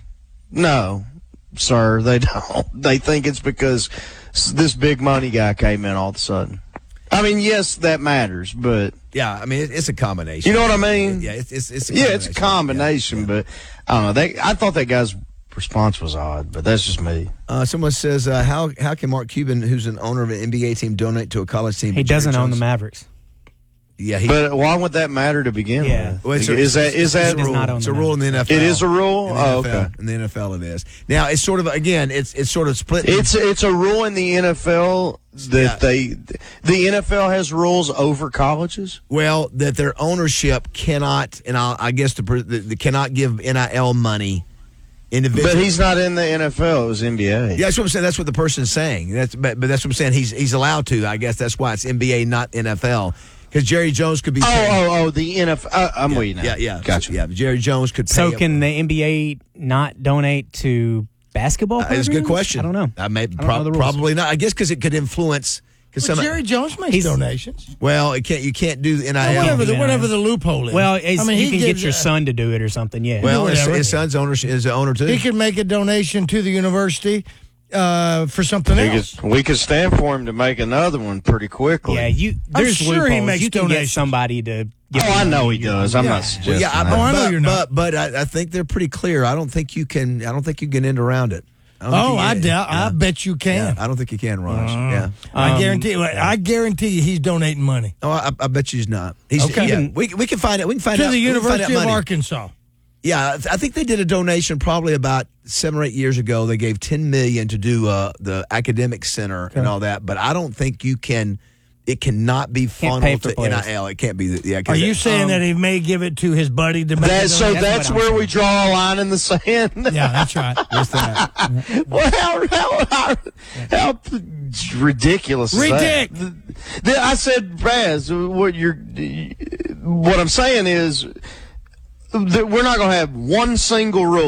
[SPEAKER 13] No. Sir, they don't. They think it's because this big money guy came in all of a sudden. I mean, yes, that matters, but
[SPEAKER 1] Yeah, I mean, it, it's a combination.
[SPEAKER 13] you know what I mean?
[SPEAKER 1] Yeah, it's it's, it's a
[SPEAKER 13] yeah, it's a
[SPEAKER 1] combination.
[SPEAKER 13] combination, but I don't know. They, I thought that guy's response was odd, but that's just me.
[SPEAKER 1] Uh, someone says, uh, how how can Mark Cuban, who's an owner of an N B A team, donate to a college team?
[SPEAKER 8] He
[SPEAKER 1] Jerry
[SPEAKER 8] doesn't own
[SPEAKER 1] Jones?
[SPEAKER 8] the Mavericks.
[SPEAKER 1] Yeah, he,
[SPEAKER 13] But why would that matter to begin
[SPEAKER 8] Yeah.
[SPEAKER 13] with?
[SPEAKER 1] Well, it's a-
[SPEAKER 13] is that is
[SPEAKER 1] it's
[SPEAKER 13] that
[SPEAKER 1] a rule.
[SPEAKER 8] not own
[SPEAKER 1] It's
[SPEAKER 8] the
[SPEAKER 1] a rule in the N F L.
[SPEAKER 13] It is a rule?
[SPEAKER 1] In the
[SPEAKER 13] Oh,
[SPEAKER 1] N F L.
[SPEAKER 13] okay.
[SPEAKER 1] In the N F L, it is. Now it's sort of again, it's it's sort of split.
[SPEAKER 13] It's it's a rule in the N F L that
[SPEAKER 1] Yeah.
[SPEAKER 13] they the N F L has rules over colleges.
[SPEAKER 1] Well, that their ownership cannot, and I'll, I guess the, the, the cannot give N I L money individually.
[SPEAKER 13] But he's not in the N F L. It was N B A.
[SPEAKER 1] Yeah, that's what I'm saying. That's what the person's saying. That's but, but that's what I'm saying. He's he's allowed to. I guess that's why it's N B A, not N F L. Because Jerry Jones could be.
[SPEAKER 13] Oh,
[SPEAKER 1] paying-
[SPEAKER 13] oh, oh, the N F L. Uh, I'm
[SPEAKER 1] yeah,
[SPEAKER 13] with you now.
[SPEAKER 1] Yeah, yeah,
[SPEAKER 13] Gotcha.
[SPEAKER 1] Yeah, Jerry Jones could. Pay
[SPEAKER 8] So
[SPEAKER 1] him.
[SPEAKER 8] can the N B A not donate to basketball
[SPEAKER 1] Uh, it's a good
[SPEAKER 8] programs?
[SPEAKER 1] question.
[SPEAKER 8] I don't know.
[SPEAKER 1] I may
[SPEAKER 8] I don't
[SPEAKER 1] prob-
[SPEAKER 8] know the rules.
[SPEAKER 1] probably not. I guess because it could influence. Because
[SPEAKER 15] Well,
[SPEAKER 1] some
[SPEAKER 15] Jerry Jones makes
[SPEAKER 8] He's-
[SPEAKER 15] donations.
[SPEAKER 1] well, it can't. You can't do the N I L.
[SPEAKER 15] Whatever the,
[SPEAKER 8] yeah.
[SPEAKER 15] whatever the loophole is.
[SPEAKER 8] Well, it's,
[SPEAKER 15] I mean,
[SPEAKER 8] you
[SPEAKER 15] he
[SPEAKER 8] can get
[SPEAKER 15] gives,
[SPEAKER 8] your
[SPEAKER 15] uh,
[SPEAKER 8] son to do it or something. Yeah.
[SPEAKER 1] Well, his,
[SPEAKER 15] whatever.
[SPEAKER 1] his son's owner is the owner too.
[SPEAKER 15] He could make a donation to the university uh, for something
[SPEAKER 13] We
[SPEAKER 15] else.
[SPEAKER 13] could, we could stand for him to make another one pretty quickly.
[SPEAKER 8] yeah. You. There's
[SPEAKER 15] sure he
[SPEAKER 8] loopholes.
[SPEAKER 15] makes
[SPEAKER 8] You can get
[SPEAKER 15] donations.
[SPEAKER 8] somebody to. Give
[SPEAKER 13] Oh,
[SPEAKER 8] you
[SPEAKER 13] I know
[SPEAKER 8] money.
[SPEAKER 13] he does. I'm
[SPEAKER 15] Yeah.
[SPEAKER 13] not
[SPEAKER 15] Well,
[SPEAKER 13] suggesting
[SPEAKER 1] yeah, I,
[SPEAKER 13] that.
[SPEAKER 15] Oh, I know
[SPEAKER 1] but,
[SPEAKER 15] you're not.
[SPEAKER 1] But, but I, I think they're pretty clear. I don't think you can. I don't think you can end around it. I don't think
[SPEAKER 15] Oh,
[SPEAKER 1] you
[SPEAKER 15] I
[SPEAKER 1] can-
[SPEAKER 15] doubt. I
[SPEAKER 1] yeah.
[SPEAKER 15] bet you can.
[SPEAKER 1] Yeah, I don't think you can, Raj. yeah.
[SPEAKER 15] I
[SPEAKER 8] Um,
[SPEAKER 15] guarantee. I guarantee you, he's donating money
[SPEAKER 1] Oh, I, I bet you he's not. He's,
[SPEAKER 15] Okay.
[SPEAKER 1] Yeah, we we can find it. We can find
[SPEAKER 15] to
[SPEAKER 1] out.
[SPEAKER 15] the
[SPEAKER 1] we can find out
[SPEAKER 15] University of
[SPEAKER 1] money.
[SPEAKER 15] Arkansas.
[SPEAKER 1] Yeah, I think they did a donation probably about seven or eight years ago. They gave ten million to do uh, the academic center and all that. But I don't think you can. It cannot be
[SPEAKER 8] Can't pay
[SPEAKER 1] funneled
[SPEAKER 8] for
[SPEAKER 1] to
[SPEAKER 8] players.
[SPEAKER 1] N I L. It can't be. The, yeah,
[SPEAKER 15] Are you
[SPEAKER 1] that-
[SPEAKER 15] saying
[SPEAKER 8] Um,
[SPEAKER 15] that he may give it to his buddy to make
[SPEAKER 13] That,
[SPEAKER 15] a
[SPEAKER 13] so
[SPEAKER 15] donation?
[SPEAKER 13] that's,
[SPEAKER 8] That's what I'm
[SPEAKER 13] where
[SPEAKER 8] saying.
[SPEAKER 13] we draw a line in the sand.
[SPEAKER 15] Yeah, that's right.
[SPEAKER 1] What's that?
[SPEAKER 13] Well, how, how, how, how ridiculous is that?
[SPEAKER 15] Ridic.
[SPEAKER 13] The- the- I said, Braz, what you're, what I'm saying is that we're not going to have one single rule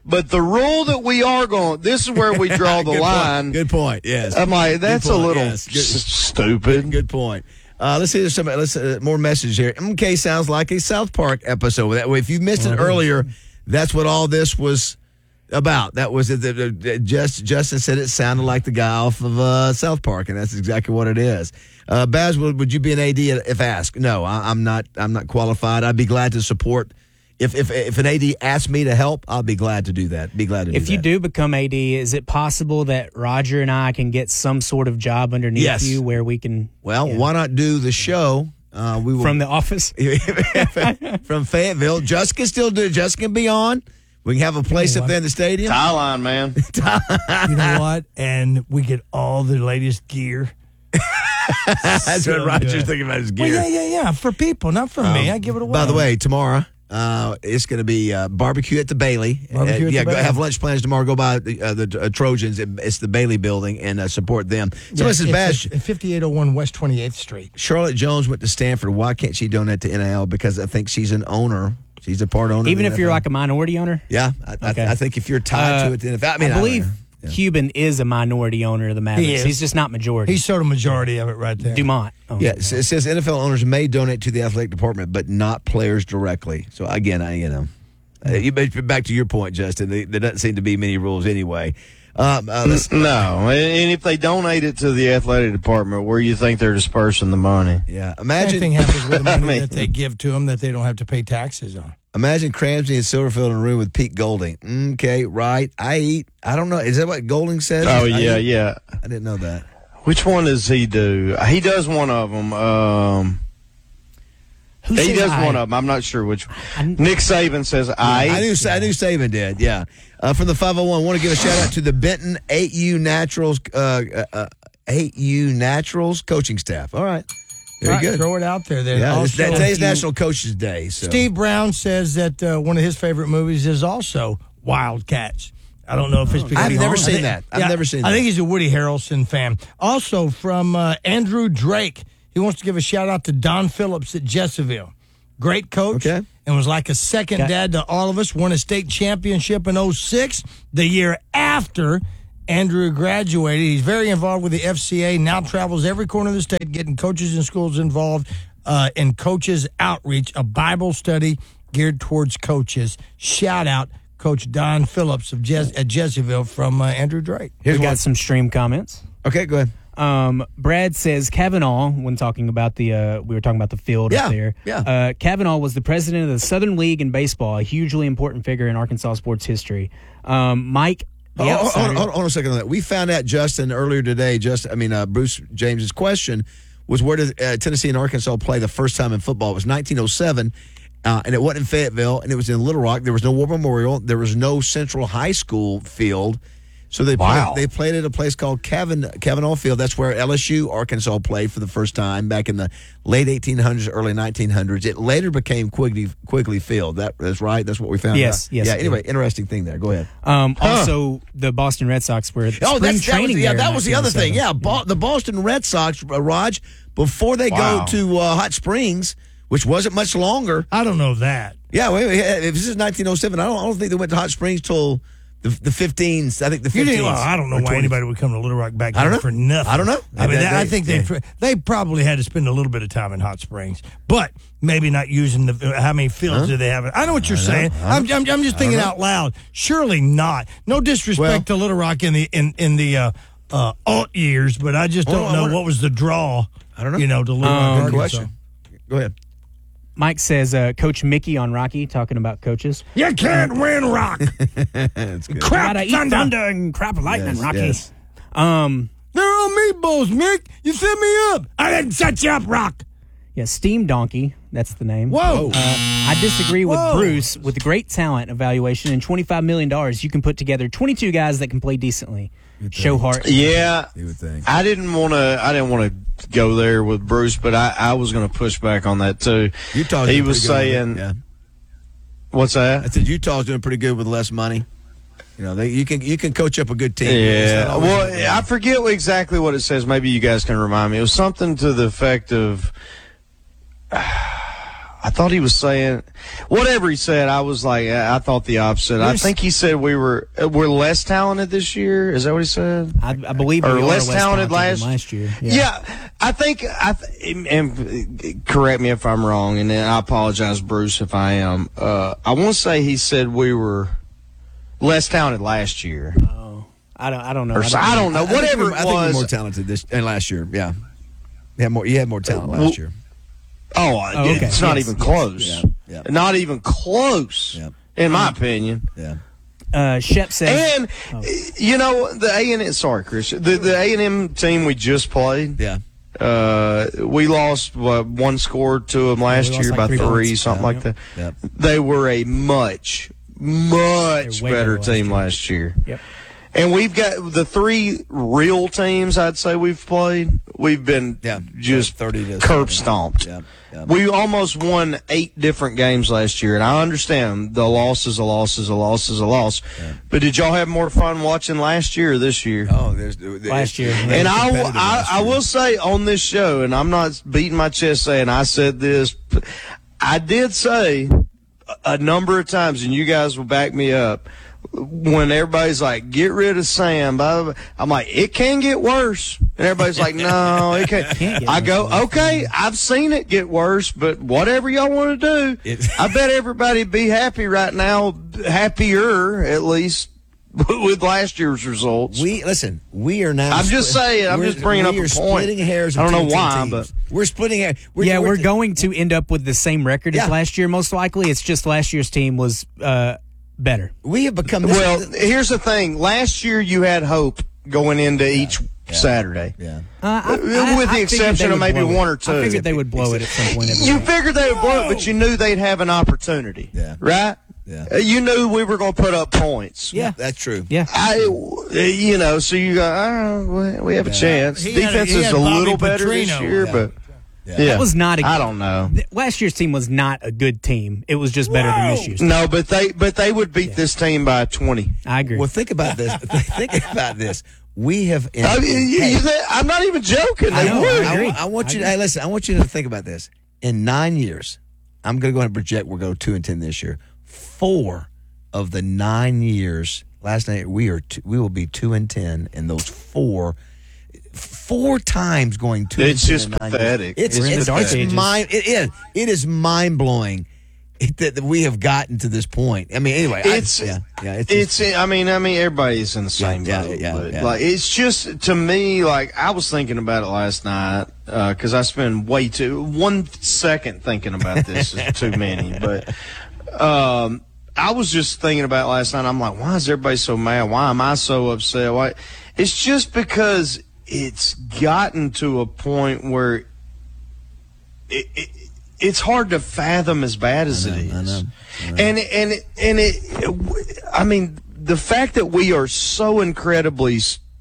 [SPEAKER 13] But the rule that we are going, this is where we draw the
[SPEAKER 1] Good
[SPEAKER 13] line.
[SPEAKER 1] Point. Good point. Yes.
[SPEAKER 13] I'm like, that's
[SPEAKER 1] Good
[SPEAKER 13] a
[SPEAKER 1] point.
[SPEAKER 13] little
[SPEAKER 1] Yes. Good-
[SPEAKER 13] s- stupid.
[SPEAKER 1] Good point. Uh, let's see. There's some let's, uh, more messages here. M K sounds like a South Park episode. That way, if you missed it earlier, that's what all this was about. That was the, the, the, just Justin said it sounded like the guy off of uh, South Park, and that's exactly what it is. Uh, Baz, would, would you be an A D if asked? No, I, I'm not. I'm not qualified. I'd be glad to support. If if if an A D asks me to help, I'll be glad to do that. Be glad to do
[SPEAKER 8] If
[SPEAKER 1] that.
[SPEAKER 8] you do become A D, is it possible that Roger and I can get some sort of job underneath
[SPEAKER 1] Yes.
[SPEAKER 8] you where we can?
[SPEAKER 1] Well,
[SPEAKER 8] yeah.
[SPEAKER 1] why not do the show? Uh, we will,
[SPEAKER 8] From the office?
[SPEAKER 1] from Fayetteville. Just can still do it. Just can be on. We can have a place up there in the stadium.
[SPEAKER 13] Tie line, man.
[SPEAKER 15] You know what? And we get all the latest gear.
[SPEAKER 1] That's
[SPEAKER 15] So
[SPEAKER 1] what Roger's
[SPEAKER 15] good.
[SPEAKER 1] thinking about his
[SPEAKER 15] Well,
[SPEAKER 1] gear.
[SPEAKER 15] yeah, yeah, yeah. For people, not for me. I give it away.
[SPEAKER 1] By the way, tomorrow uh, it's going to be uh, barbecue at the Bailey.
[SPEAKER 15] Barbecue
[SPEAKER 1] Uh,
[SPEAKER 15] at
[SPEAKER 1] yeah,
[SPEAKER 15] the
[SPEAKER 1] go,
[SPEAKER 15] Bailey.
[SPEAKER 1] have lunch plans tomorrow. Go by the, uh, the uh, Trojans. It- It's the Bailey building and uh, support them. So
[SPEAKER 15] Yeah,
[SPEAKER 1] this is
[SPEAKER 15] it's
[SPEAKER 1] bad.
[SPEAKER 15] at fifty-eight oh one West twenty-eighth Street.
[SPEAKER 1] Charlotte Jones went to Stanford. Why can't she donate to N I L? Because I think she's an owner. She's a part owner.
[SPEAKER 8] Even
[SPEAKER 1] of
[SPEAKER 8] if
[SPEAKER 1] the
[SPEAKER 8] you're
[SPEAKER 1] N F L.
[SPEAKER 8] like a minority owner?
[SPEAKER 1] Yeah, I,
[SPEAKER 8] Okay.
[SPEAKER 1] I, I think if you're tied
[SPEAKER 8] Uh,
[SPEAKER 1] to it, then if I mean,
[SPEAKER 8] I
[SPEAKER 1] don't
[SPEAKER 8] believe
[SPEAKER 1] know.
[SPEAKER 8] Cuban is a minority owner of the Mavericks.
[SPEAKER 15] He is.
[SPEAKER 8] He's just not majority.
[SPEAKER 15] He's sort of majority of it right there.
[SPEAKER 8] Dumont. owns
[SPEAKER 1] Yeah,
[SPEAKER 8] it.
[SPEAKER 1] it it says N F L owners may donate to the athletic department, but not players directly. So again, I you know, uh, you but back to your point, Justin. There there doesn't seem to be many rules anyway. Um, uh, let's,
[SPEAKER 13] No, and if they donate it to the athletic department, where you think they're dispersing the money?
[SPEAKER 1] yeah,
[SPEAKER 15] Same
[SPEAKER 1] imagine
[SPEAKER 15] thing happens with the money
[SPEAKER 13] I mean-
[SPEAKER 15] that they give to them that they don't have to pay taxes on.
[SPEAKER 1] imagine Cramsey and Silverfield in a room with Pete Golding. Okay, right. I eat. I don't know. Is that what Golding said?
[SPEAKER 13] Oh
[SPEAKER 1] I
[SPEAKER 13] yeah,
[SPEAKER 1] eat?
[SPEAKER 13] yeah.
[SPEAKER 1] I didn't know that.
[SPEAKER 13] Which one does he do? He does one of them. Um,
[SPEAKER 8] Who
[SPEAKER 13] he
[SPEAKER 8] says
[SPEAKER 13] does
[SPEAKER 8] I?
[SPEAKER 13] one of them. I'm not sure which. Nick Saban says I.
[SPEAKER 1] I knew. I knew Saban did. Yeah. Uh, from the five oh one, want to give a shout out to the Benton eight U Naturals, uh, uh, eight U Naturals coaching staff. All right. Very
[SPEAKER 15] Right,
[SPEAKER 1] good.
[SPEAKER 15] Throw it out there. Then.
[SPEAKER 1] Yeah, this,
[SPEAKER 15] Also,
[SPEAKER 1] today's
[SPEAKER 15] you-
[SPEAKER 1] National Coaches Day. So.
[SPEAKER 15] Steve Brown says that uh, one of his favorite movies is also Wildcats. I don't know if it's because
[SPEAKER 1] I've
[SPEAKER 15] he
[SPEAKER 1] never
[SPEAKER 15] owns-
[SPEAKER 1] seen
[SPEAKER 15] I think-
[SPEAKER 1] that. I've never seen
[SPEAKER 15] I
[SPEAKER 1] that.
[SPEAKER 15] think he's a Woody Harrelson fan. Also from uh, Andrew Drake, he wants to give a shout out to Don Phillips at Jesseville. Great coach.
[SPEAKER 1] Okay.
[SPEAKER 15] And was like a second
[SPEAKER 8] Okay.
[SPEAKER 15] dad to all of us. Won a state championship in oh six, the year after Andrew graduated. He's very involved with the F C A, now travels every corner of the state, getting coaches and schools involved uh, in coaches outreach, a Bible study geared towards coaches. Shout out Coach Don Phillips of Jes- at Jesseville from uh, Andrew Drake.
[SPEAKER 8] We got some stream comments.
[SPEAKER 1] Okay, go ahead.
[SPEAKER 8] Um, Brad says Kavanaugh, when talking about the, uh, we were talking about the field
[SPEAKER 1] Yeah,
[SPEAKER 8] up there.
[SPEAKER 1] yeah.
[SPEAKER 8] Uh, Kavanaugh was the president of the Southern League in baseball, a hugely important figure in Arkansas sports history. Um, Mike, the
[SPEAKER 1] Oh, hold,
[SPEAKER 8] outsider-
[SPEAKER 1] hold, hold, hold on a second on that. We found out, Justin, earlier today, just I mean, uh, Bruce James's question was where did uh, Tennessee and Arkansas play the first time in football? It was nineteen oh seven, uh, and it wasn't in Fayetteville, and it was in Little Rock. There was no War Memorial. There was no Central High School field. So they
[SPEAKER 13] Wow.
[SPEAKER 1] played, they played at a place called Cavan, Cavanaugh Field. That's where L S U Arkansas played for the first time back in the late eighteen hundreds, early nineteen hundreds. It later became Quigley Quigley Field. That, that's right. That's what we found
[SPEAKER 8] Yes,
[SPEAKER 1] out.
[SPEAKER 8] yes,
[SPEAKER 1] Yeah.
[SPEAKER 8] it
[SPEAKER 1] Anyway, interesting thing there. Go ahead.
[SPEAKER 8] Um, also, the Boston Red Sox were
[SPEAKER 1] Oh,
[SPEAKER 8] spring
[SPEAKER 1] that's, that was,
[SPEAKER 8] training
[SPEAKER 1] yeah,
[SPEAKER 8] there
[SPEAKER 1] that
[SPEAKER 8] in
[SPEAKER 1] was the other thing.
[SPEAKER 8] nineteen oh seven.
[SPEAKER 1] Yeah, Bo- the Boston Red Sox, uh, Raj, before they
[SPEAKER 13] Wow.
[SPEAKER 1] go to uh, Hot Springs, which wasn't much longer.
[SPEAKER 15] I don't know that.
[SPEAKER 1] Yeah, wait, wait, if this is nineteen oh seven, I don't, I don't think they went to Hot Springs till the the fifteens. I think the
[SPEAKER 15] You
[SPEAKER 1] fifteens.
[SPEAKER 15] didn't, well, I don't know
[SPEAKER 1] or
[SPEAKER 15] why
[SPEAKER 1] twenty.
[SPEAKER 15] anybody would come to Little Rock back
[SPEAKER 1] I don't
[SPEAKER 15] here
[SPEAKER 1] know.
[SPEAKER 15] for nothing.
[SPEAKER 1] I don't know.
[SPEAKER 15] I mean,
[SPEAKER 1] They-
[SPEAKER 15] that- I
[SPEAKER 1] they-
[SPEAKER 15] think they
[SPEAKER 1] yeah.
[SPEAKER 15] they probably had to spend a little bit of time in Hot Springs, but maybe not using the how many fields
[SPEAKER 1] Huh?
[SPEAKER 15] do they have? I know what you're
[SPEAKER 1] I know.
[SPEAKER 15] saying.
[SPEAKER 1] I
[SPEAKER 15] I'm, I'm, I'm just thinking
[SPEAKER 1] know.
[SPEAKER 15] out loud. Surely not. No disrespect
[SPEAKER 1] Well-
[SPEAKER 15] to Little Rock in the in in the uh, uh, alt years, but I just
[SPEAKER 1] Well,
[SPEAKER 15] don't
[SPEAKER 1] I
[SPEAKER 15] know
[SPEAKER 1] wonder-
[SPEAKER 15] what was the draw.
[SPEAKER 1] I don't know.
[SPEAKER 15] You know, to Little
[SPEAKER 8] Um,
[SPEAKER 15] Rock,
[SPEAKER 1] Good
[SPEAKER 15] Arkansas.
[SPEAKER 1] question. Go ahead.
[SPEAKER 8] Mike says uh, Coach Mickey on Rocky, talking about coaches.
[SPEAKER 15] You can't win, Rock.
[SPEAKER 1] That's good.
[SPEAKER 15] Crap
[SPEAKER 8] Gotta eat
[SPEAKER 15] thunder.
[SPEAKER 8] thunder and crap lightning,
[SPEAKER 1] Yes,
[SPEAKER 8] Rocky.
[SPEAKER 1] yes.
[SPEAKER 8] Um,
[SPEAKER 15] They're all meatballs, Mick. You set me up. I didn't set you up, Rock.
[SPEAKER 8] yeah, Steam Donkey, that's the name.
[SPEAKER 15] Whoa.
[SPEAKER 8] Uh, I disagree with
[SPEAKER 15] Whoa.
[SPEAKER 8] Bruce. With great talent evaluation and twenty-five million dollars, you can put together twenty-two guys that can play decently. Show heart.
[SPEAKER 13] Yeah,
[SPEAKER 1] You would think.
[SPEAKER 13] I didn't want to. I didn't want to go there with Bruce, but I, I was going to push back on that too.
[SPEAKER 1] Utah's
[SPEAKER 13] he
[SPEAKER 1] doing
[SPEAKER 13] was
[SPEAKER 1] pretty good
[SPEAKER 13] saying,
[SPEAKER 1] with it. Yeah.
[SPEAKER 13] "What's
[SPEAKER 1] I
[SPEAKER 13] that?"
[SPEAKER 1] said Utah's doing pretty good with less money. You know, they, you can you can coach up a good team. It's
[SPEAKER 13] Yeah.
[SPEAKER 1] not always-
[SPEAKER 13] Well, I forget exactly what it says. Maybe you guys can remind me. It was something to the effect of. I thought he was saying whatever he said. I was like, I thought the opposite.
[SPEAKER 8] There's,
[SPEAKER 13] I think he said we were we're less talented this year. Is that what he said?
[SPEAKER 8] I, I believe
[SPEAKER 13] or
[SPEAKER 8] we
[SPEAKER 13] less,
[SPEAKER 8] less
[SPEAKER 13] talented,
[SPEAKER 8] talented
[SPEAKER 13] last,
[SPEAKER 8] last year.
[SPEAKER 13] Yeah. yeah, I think. I th- and correct me if I'm wrong, and then I apologize, Bruce, if I am. Uh, I want to say he said we were less talented last year.
[SPEAKER 8] Oh, I don't. I don't know.
[SPEAKER 13] Or, I, don't I don't know.
[SPEAKER 1] I,
[SPEAKER 13] Whatever
[SPEAKER 1] I
[SPEAKER 13] it was.
[SPEAKER 1] I think we're more talented this and last year. Yeah, you had more. You had more talent last year.
[SPEAKER 13] Oh,
[SPEAKER 8] oh okay.
[SPEAKER 13] It's not
[SPEAKER 8] yes,
[SPEAKER 13] even
[SPEAKER 8] yes.
[SPEAKER 13] close.
[SPEAKER 1] Yeah. Yeah.
[SPEAKER 13] Not even close, yeah. in my opinion.
[SPEAKER 1] Yeah.
[SPEAKER 8] Uh, Shep says,
[SPEAKER 13] and
[SPEAKER 8] oh.
[SPEAKER 13] you know the A and M. Sorry, Chris. The the A and M team we just played.
[SPEAKER 1] Yeah.
[SPEAKER 13] Uh, we lost what, one score to them last
[SPEAKER 8] yeah,
[SPEAKER 13] year
[SPEAKER 8] like
[SPEAKER 13] by
[SPEAKER 8] three,
[SPEAKER 13] three,
[SPEAKER 8] points.
[SPEAKER 13] something
[SPEAKER 8] yeah.
[SPEAKER 13] like that.
[SPEAKER 1] Yep.
[SPEAKER 13] They were a much, much better
[SPEAKER 8] last
[SPEAKER 13] team
[SPEAKER 8] year.
[SPEAKER 13] last year.
[SPEAKER 8] Yep.
[SPEAKER 13] And we've got the three real teams I'd say we've played. We've been
[SPEAKER 1] yeah,
[SPEAKER 13] just
[SPEAKER 1] thirty to
[SPEAKER 13] curb stomped.
[SPEAKER 1] Yeah, yeah.
[SPEAKER 13] We almost won eight different games last year, and I understand the loss is a loss is a loss is a loss. Yeah. But did y'all have more fun watching last year or this year?
[SPEAKER 1] Oh, there's, there's
[SPEAKER 8] last year.
[SPEAKER 13] And I, I, I will say on this show, and I'm not beating my chest saying I said this, I did say a number of times, and you guys will back me up, when everybody's like, get rid of Sam, blah, blah, blah. I'm like, it can get worse. And everybody's like, no, it can't. can't I go, okay, I've seen it get worse, but whatever y'all want to do, it's- I bet everybody be happy right now, happier at least, with last year's results.
[SPEAKER 1] We listen. We are now.
[SPEAKER 13] I'm just saying. I'm just bringing up a point.
[SPEAKER 1] Splitting hairs.
[SPEAKER 13] I don't know
[SPEAKER 1] between
[SPEAKER 13] why,
[SPEAKER 1] teams.
[SPEAKER 13] but
[SPEAKER 1] we're splitting hairs. We're,
[SPEAKER 8] yeah,
[SPEAKER 1] we're,
[SPEAKER 8] we're going to end up with the same record
[SPEAKER 1] Yeah.
[SPEAKER 8] as last year, most likely. It's just last year's team was uh, better.
[SPEAKER 1] We have become. This,
[SPEAKER 13] well, here's the thing. Last year, you had hope going into yeah, each yeah, Saturday.
[SPEAKER 1] Yeah.
[SPEAKER 8] Uh, I,
[SPEAKER 13] with
[SPEAKER 8] I,
[SPEAKER 13] the
[SPEAKER 8] I
[SPEAKER 13] exception of maybe one or two.
[SPEAKER 8] I figured they would blow it at some point.
[SPEAKER 13] You figured they would blow it, but you knew they'd have an opportunity.
[SPEAKER 1] Yeah.
[SPEAKER 13] Right?
[SPEAKER 1] Yeah.
[SPEAKER 13] Uh, you knew we were going to put up points.
[SPEAKER 8] Yeah.
[SPEAKER 1] That's true.
[SPEAKER 8] Yeah.
[SPEAKER 13] I, you know, so you go, oh, we have yeah. a chance.
[SPEAKER 15] He
[SPEAKER 13] Defense
[SPEAKER 15] a,
[SPEAKER 13] is a
[SPEAKER 15] Bobby
[SPEAKER 13] little better
[SPEAKER 15] Petrino.
[SPEAKER 13] this year,
[SPEAKER 15] yeah.
[SPEAKER 13] but.
[SPEAKER 1] Yeah.
[SPEAKER 13] Yeah.
[SPEAKER 8] That was not a,
[SPEAKER 13] I don't know.
[SPEAKER 8] Th- last year's team was not a good team. It was just better Whoa. than this year's team.
[SPEAKER 13] No, but they but they would beat yeah. this team by twenty.
[SPEAKER 8] I agree.
[SPEAKER 1] Well, think about this. think about this. We have.
[SPEAKER 13] I mean, you, hey, you, I'm not even joking.
[SPEAKER 8] I,
[SPEAKER 13] they
[SPEAKER 8] know,
[SPEAKER 13] would.
[SPEAKER 8] I, agree.
[SPEAKER 1] I, I want
[SPEAKER 8] I
[SPEAKER 1] you.
[SPEAKER 8] agree.
[SPEAKER 1] To, hey, listen. I want you to think about this. In nine years, I'm going to go ahead and project we're going to two and ten this year. Four of the nine years, last night we are two, we will be two and ten in those four. Four times going two.
[SPEAKER 13] It's
[SPEAKER 1] and
[SPEAKER 13] just
[SPEAKER 1] ten
[SPEAKER 13] pathetic.
[SPEAKER 1] It's
[SPEAKER 8] We're in
[SPEAKER 1] it's,
[SPEAKER 8] the dark
[SPEAKER 1] it's
[SPEAKER 8] ages.
[SPEAKER 1] mind. It is. It is mind blowing that, that we have gotten to this point. I mean, anyway,
[SPEAKER 13] it's
[SPEAKER 1] I, yeah, yeah. It's,
[SPEAKER 13] it's.
[SPEAKER 1] just,
[SPEAKER 13] I mean, I mean, everybody's in the same
[SPEAKER 1] yeah,
[SPEAKER 13] boat.
[SPEAKER 1] yeah,
[SPEAKER 13] but
[SPEAKER 1] yeah.
[SPEAKER 13] Like, it's just to me. Like, I was thinking about it last night because uh, I spend way too one second thinking about this is too many. But um, I was just thinking about it last night. I'm like, why is everybody so mad? Why am I so upset? Why? It's just because it's gotten to a point where it, it, it's hard to fathom as bad as
[SPEAKER 1] I know,
[SPEAKER 13] it is.
[SPEAKER 1] I know, I know.
[SPEAKER 13] And and and it, I mean, the fact that we are so incredibly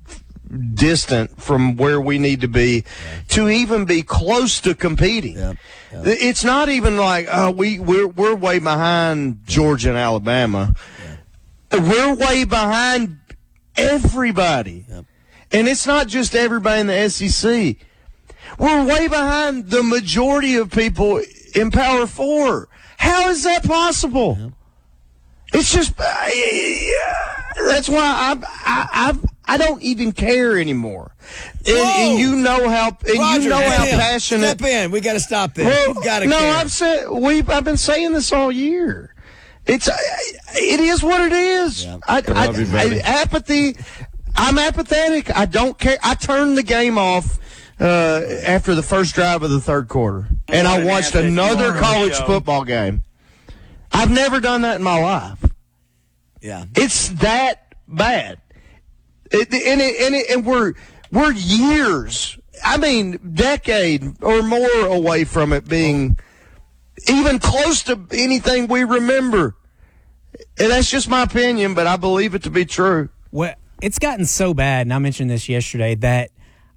[SPEAKER 13] distant from where we need to be yeah. to even be close to competing.
[SPEAKER 1] Yeah. Yeah.
[SPEAKER 13] It's not even like uh, we we're we're way behind Georgia and Alabama. Yeah. We're way behind everybody. Yeah. And it's not just everybody in the S E C. We're way behind the majority of people in Power Four. How is that possible? Yeah. It's just uh, that's why I I I I don't even care anymore. And, and you know how and
[SPEAKER 1] Roger,
[SPEAKER 13] you know how
[SPEAKER 1] in.
[SPEAKER 13] passionate.
[SPEAKER 1] Step in. We got to stop this.
[SPEAKER 13] Well,
[SPEAKER 1] We've got to
[SPEAKER 13] no,
[SPEAKER 1] care.
[SPEAKER 13] I've said we I've been saying this all year. It's it is what it is.
[SPEAKER 1] Yeah.
[SPEAKER 13] I, I,
[SPEAKER 1] I, you,
[SPEAKER 13] I, apathy. I'm apathetic. I don't care. I turned the game off uh, after the first drive of the third quarter, and I watched another college football game. I've never done that in my life.
[SPEAKER 1] Yeah,
[SPEAKER 13] it's that bad. It, and it, and, it, and we're we're years. I mean, decade or more away from it being even close to anything we remember. And that's just my opinion, but I believe it to be true.
[SPEAKER 8] Well, it's gotten so bad, and I mentioned this yesterday, that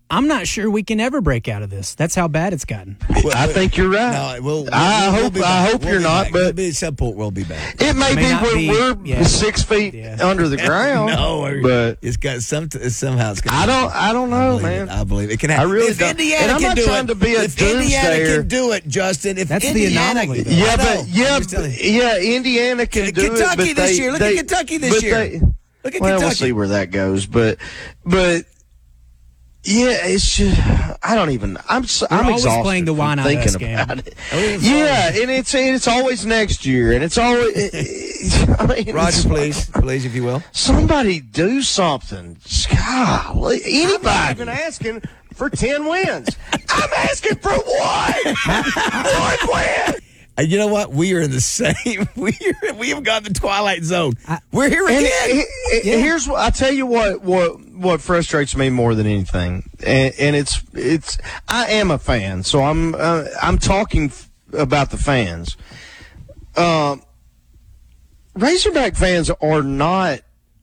[SPEAKER 8] I'm not sure we can ever break out of this. That's how bad it's gotten.
[SPEAKER 13] Well, I think you're right.
[SPEAKER 1] No, we'll, we'll,
[SPEAKER 13] I
[SPEAKER 1] we'll
[SPEAKER 13] hope
[SPEAKER 1] be
[SPEAKER 13] I
[SPEAKER 1] back.
[SPEAKER 13] hope
[SPEAKER 1] we'll
[SPEAKER 13] you're not,
[SPEAKER 1] back.
[SPEAKER 13] but
[SPEAKER 1] Maybe at some point we'll be back.
[SPEAKER 13] It may,
[SPEAKER 8] It may
[SPEAKER 13] be
[SPEAKER 8] not
[SPEAKER 13] when
[SPEAKER 8] be-
[SPEAKER 13] we're
[SPEAKER 8] yeah.
[SPEAKER 13] six feet
[SPEAKER 8] Yeah.
[SPEAKER 13] under the ground.
[SPEAKER 1] no,
[SPEAKER 13] but
[SPEAKER 1] it's got some somehow it's gonna
[SPEAKER 13] I don't I don't know,
[SPEAKER 1] I
[SPEAKER 13] man.
[SPEAKER 1] It. I believe it can happen.
[SPEAKER 13] I really
[SPEAKER 1] if
[SPEAKER 13] don't.
[SPEAKER 1] Indiana
[SPEAKER 13] And I'm
[SPEAKER 1] can
[SPEAKER 13] not
[SPEAKER 1] do
[SPEAKER 13] trying
[SPEAKER 1] it,
[SPEAKER 13] to be a
[SPEAKER 1] if Indiana
[SPEAKER 13] doomsayer.
[SPEAKER 1] can do it, Justin. If
[SPEAKER 8] That's the
[SPEAKER 1] Indiana,
[SPEAKER 8] anomaly, though.
[SPEAKER 13] Yeah,
[SPEAKER 1] I know.
[SPEAKER 13] but yeah,
[SPEAKER 1] I'm just telling you.
[SPEAKER 13] yeah, Indiana can do
[SPEAKER 1] Kentucky
[SPEAKER 13] it. But
[SPEAKER 1] this
[SPEAKER 13] they,
[SPEAKER 1] year. Look
[SPEAKER 13] they,
[SPEAKER 1] at Kentucky this
[SPEAKER 13] but
[SPEAKER 1] year.
[SPEAKER 13] They,
[SPEAKER 1] Look at
[SPEAKER 13] well,
[SPEAKER 1] Kentucky.
[SPEAKER 13] we'll see where that goes, but but yeah, it's just I don't even. I'm so,
[SPEAKER 8] We're
[SPEAKER 13] I'm
[SPEAKER 8] always
[SPEAKER 13] exhausted
[SPEAKER 8] playing the
[SPEAKER 13] from
[SPEAKER 8] why not
[SPEAKER 13] thinking
[SPEAKER 8] us game.
[SPEAKER 13] about it. Yeah, and it's it's always next year, and it's always. I mean,
[SPEAKER 1] Roger,
[SPEAKER 13] it's-
[SPEAKER 1] please, please, if you will.
[SPEAKER 13] Somebody do something. Golly, anybody even asking for ten wins. I'm asking for one. One win.
[SPEAKER 1] And you know what? We are in the same. We are, we have got the twilight zone. We're here
[SPEAKER 13] And
[SPEAKER 1] again.
[SPEAKER 13] it- it-
[SPEAKER 1] Yeah.
[SPEAKER 13] Here's what I tell you what what what frustrates me more than anything, and, and it's it's I am a fan, so I'm uh, I'm talking f- about the fans. Um, Razorback fans are not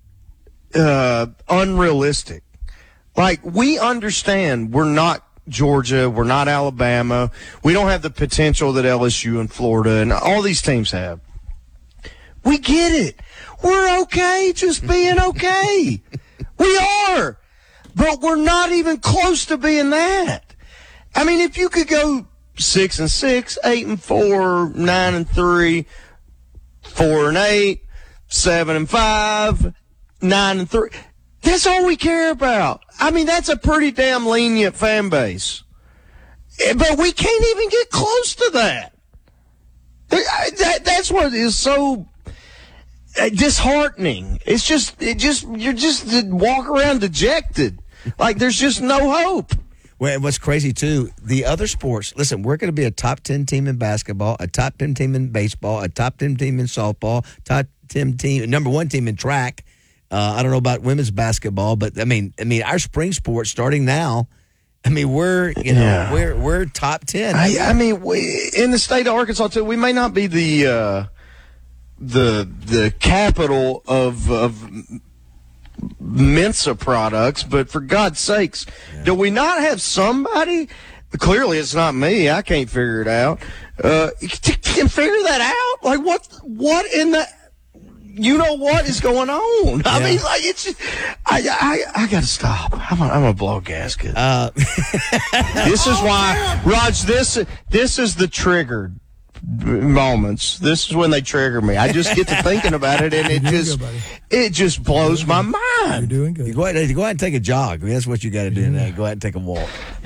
[SPEAKER 13] uh, unrealistic. Like, we understand we're not Georgia, we're not Alabama, we don't have the potential that L S U and Florida and all these teams have. We get it. We're okay just being okay. We are. But we're not even close to being that. I mean, if you could go six and six, eight and four, nine and three, four and eight, seven and five, nine and three, that's all we care about. I mean, that's a pretty damn lenient fan base. Eh, But we can't even get close to that. I- that that's what is so uh, disheartening. It's just, it just, you're just uh, walk around dejected. Like there's just no hope.
[SPEAKER 1] Well, and what's crazy too, the other sports. Listen, we're going to be a top ten team in basketball, a top ten team in baseball, a top ten team in softball, top ten team, number one team in track. Uh, I don't know about women's basketball, but I mean, I mean, our spring sports starting now. I mean, we're you know
[SPEAKER 13] Yeah.
[SPEAKER 1] we're we're top ten.
[SPEAKER 13] I, I mean, we, in the state of Arkansas too, we may not be the uh, the the capital of of Mensa products, but for God's sakes, yeah. do we not have somebody? Clearly, it's not me. I can't figure it out. Uh, can figure that out? Like what? What in the? You know what is going on? I
[SPEAKER 1] Yeah.
[SPEAKER 13] mean, like it's. Just, I I I gotta stop. I'm a, I'm a blow gasket.
[SPEAKER 1] Uh,
[SPEAKER 13] this is why, Raj. This this is the triggered moments. This is when they trigger me. I just get to thinking about it, and it just it just blows my mind.
[SPEAKER 15] You're doing good.
[SPEAKER 1] You go ahead, you go ahead and take a jog. I mean, that's what you got to do now. Go ahead and take a walk.